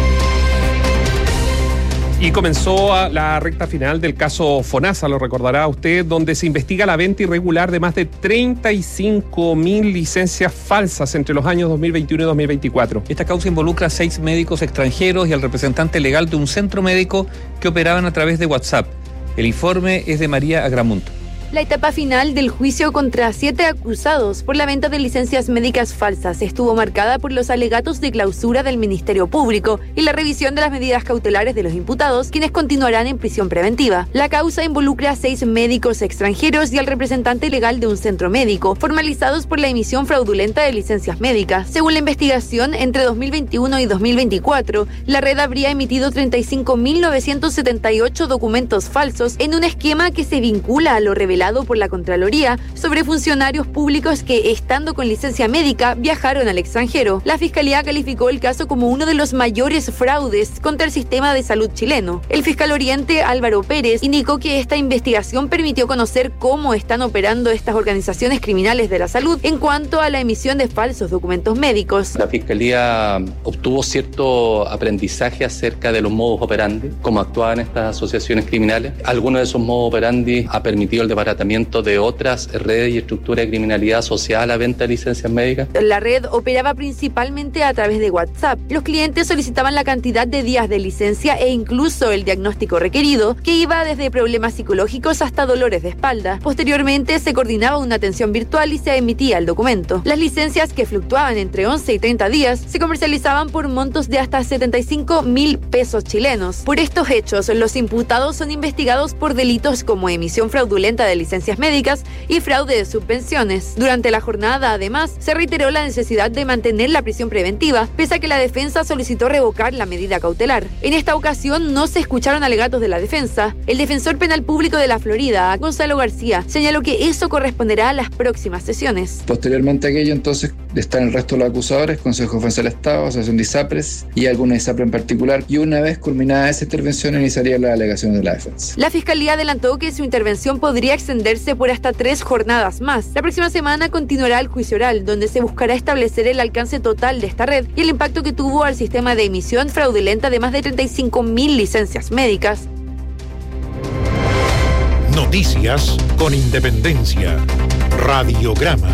Y comenzó a la recta final del caso FONASA, lo recordará usted, donde se investiga la venta irregular de más de treinta y cinco mil licencias falsas entre los años dos mil veintiuno y dos mil veinticuatro. Esta causa involucra a seis médicos extranjeros y al representante legal de un centro médico que operaban a través de WhatsApp. El informe es de María Agramunt. La etapa final del juicio contra siete acusados por la venta de licencias médicas falsas estuvo marcada por los alegatos de clausura del Ministerio Público y la revisión de las medidas cautelares de los imputados, quienes continuarán en prisión preventiva. La causa involucra a seis médicos extranjeros y al representante legal de un centro médico, formalizados por la emisión fraudulenta de licencias médicas. Según la investigación, entre dos mil veintiuno y dos mil veinticuatro, la red habría emitido treinta y cinco mil novecientos setenta y ocho documentos falsos en un esquema que se vincula a lo revelado por la Contraloría sobre funcionarios públicos que, estando con licencia médica, viajaron al extranjero. La Fiscalía calificó el caso como uno de los mayores fraudes contra el sistema de salud chileno. El fiscal oriente, Álvaro Pérez, indicó que esta investigación permitió conocer cómo están operando estas organizaciones criminales de la salud en cuanto a la emisión de falsos documentos médicos. La Fiscalía obtuvo cierto aprendizaje acerca de los modus operandi, cómo actuaban estas asociaciones criminales. Algunos de esos modus operandi ha permitido el desbaratamiento de otras redes y estructuras de criminalidad asociada a la venta de licencias médicas. La red operaba principalmente a través de WhatsApp. Los clientes solicitaban la cantidad de días de licencia e incluso el diagnóstico requerido, que iba desde problemas psicológicos hasta dolores de espalda. Posteriormente se coordinaba una atención virtual y se emitía el documento. Las licencias, que fluctuaban entre once y treinta días, se comercializaban por montos de hasta setenta y cinco mil pesos chilenos. Por estos hechos, los imputados son investigados por delitos como emisión fraudulenta de licencias médicas y fraude de subvenciones. Durante la jornada, además, se reiteró la necesidad de mantener la prisión preventiva, pese a que la defensa solicitó revocar la medida cautelar. En esta ocasión no se escucharon alegatos de la defensa. El defensor penal público de la Florida, Gonzalo García, señaló que eso corresponderá a las próximas sesiones. Posteriormente a aquello, entonces, están el resto de los acusadores, Consejo de Defensa del Estado, Asociación de ISAPRES y alguna ISAPRE en particular, y una vez culminada esa intervención iniciaría la alegación de la defensa. La Fiscalía adelantó que su intervención podría extenderse por hasta tres jornadas más. La próxima semana continuará el juicio oral, donde se buscará establecer el alcance total de esta red y el impacto que tuvo al sistema de emisión fraudulenta de más de treinta y cinco mil licencias médicas. Noticias con independencia. Radiograma.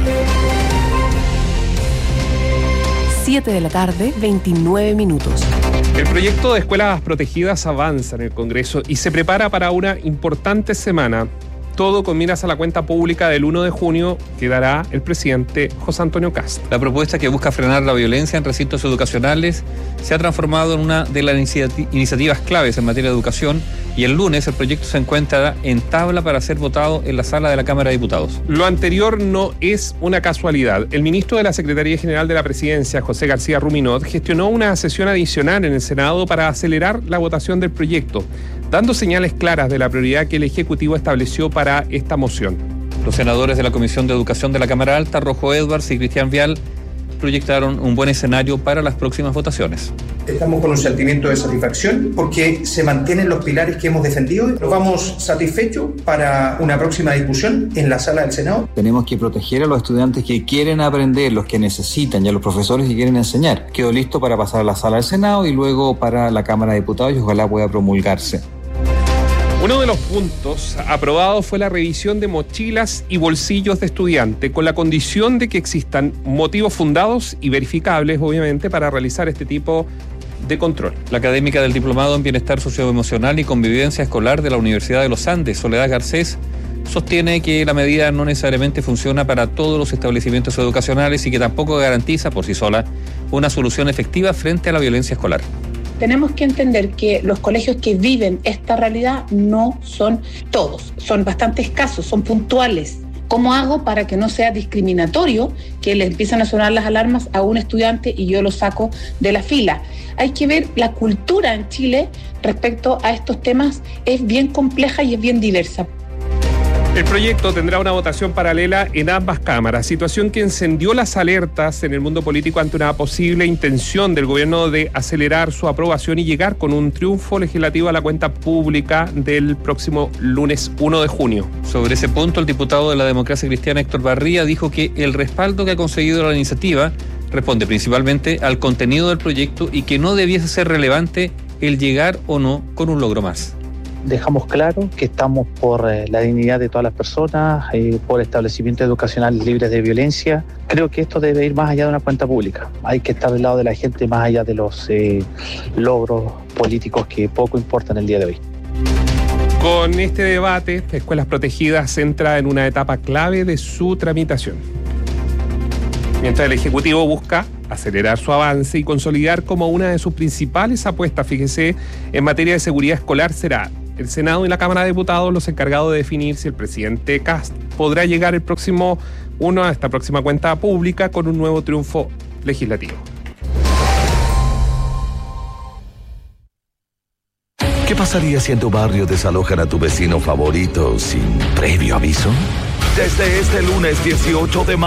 siete de la tarde, veintinueve minutos. El proyecto de escuelas protegidas avanza en el Congreso y se prepara para una importante semana. Todo con miras a la cuenta pública del uno de junio que dará el presidente José Antonio Kast. La propuesta, que busca frenar la violencia en recintos educacionales, se ha transformado en una de las iniciati- iniciativas claves en materia de educación, y el lunes el proyecto se encuentra en tabla para ser votado en la sala de la Cámara de Diputados. Lo anterior no es una casualidad. El ministro de la Secretaría General de la Presidencia, José García Ruminot, gestionó una sesión adicional en el Senado para acelerar la votación del proyecto, dando señales claras de la prioridad que el Ejecutivo estableció para esta moción. Los senadores de la Comisión de Educación de la Cámara Alta, Rojo Edwards y Cristian Vial, proyectaron un buen escenario para las próximas votaciones. Estamos con un sentimiento de satisfacción porque se mantienen los pilares que hemos defendido. Nos vamos satisfechos para una próxima discusión en la sala del Senado. Tenemos que proteger a los estudiantes que quieren aprender, los que necesitan, y a los profesores que quieren enseñar. Quedó listo para pasar a la sala del Senado y luego para la Cámara de Diputados, y ojalá pueda promulgarse. Uno de los puntos aprobados fue la revisión de mochilas y bolsillos de estudiante, con la condición de que existan motivos fundados y verificables, obviamente, para realizar este tipo de control. La académica del Diplomado en Bienestar Socioemocional y Convivencia Escolar de la Universidad de los Andes, Soledad Garcés, sostiene que la medida no necesariamente funciona para todos los establecimientos educacionales y que tampoco garantiza por sí sola una solución efectiva frente a la violencia escolar. Tenemos que entender que los colegios que viven esta realidad no son todos, son bastante escasos, son puntuales, ¿Cómo hago para que no sea discriminatorio que le empiezan a sonar las alarmas a un estudiante y yo lo saco de la fila? Hay que ver la cultura en Chile respecto a estos temas, es bien compleja y es bien diversa. El proyecto tendrá una votación paralela en ambas cámaras, situación que encendió las alertas en el mundo político ante una posible intención del gobierno de acelerar su aprobación y llegar con un triunfo legislativo a la cuenta pública del próximo lunes uno de junio. Sobre ese punto, el diputado de la Democracia Cristiana, Héctor Barría, dijo que el respaldo que ha conseguido la iniciativa responde principalmente al contenido del proyecto y que no debiese ser relevante el llegar o no con un logro más. Dejamos claro que estamos por eh, la dignidad de todas las personas, eh, por establecimientos educacionales libres de violencia. Creo que esto debe ir más allá de una cuenta pública. Hay que estar del lado de la gente más allá de los eh, logros políticos que poco importan el día de hoy. Con este debate, Escuelas Protegidas entra en una etapa clave de su tramitación. Mientras el Ejecutivo busca acelerar su avance y consolidar como una de sus principales apuestas, fíjese, en materia de seguridad escolar será el Senado y la Cámara de Diputados los encargados de definir si el presidente Kast podrá llegar el próximo uno a esta próxima cuenta pública con un nuevo triunfo legislativo. ¿Qué pasaría si en tu barrio desalojan a tu vecino favorito sin previo aviso? Desde este lunes dieciocho de marzo.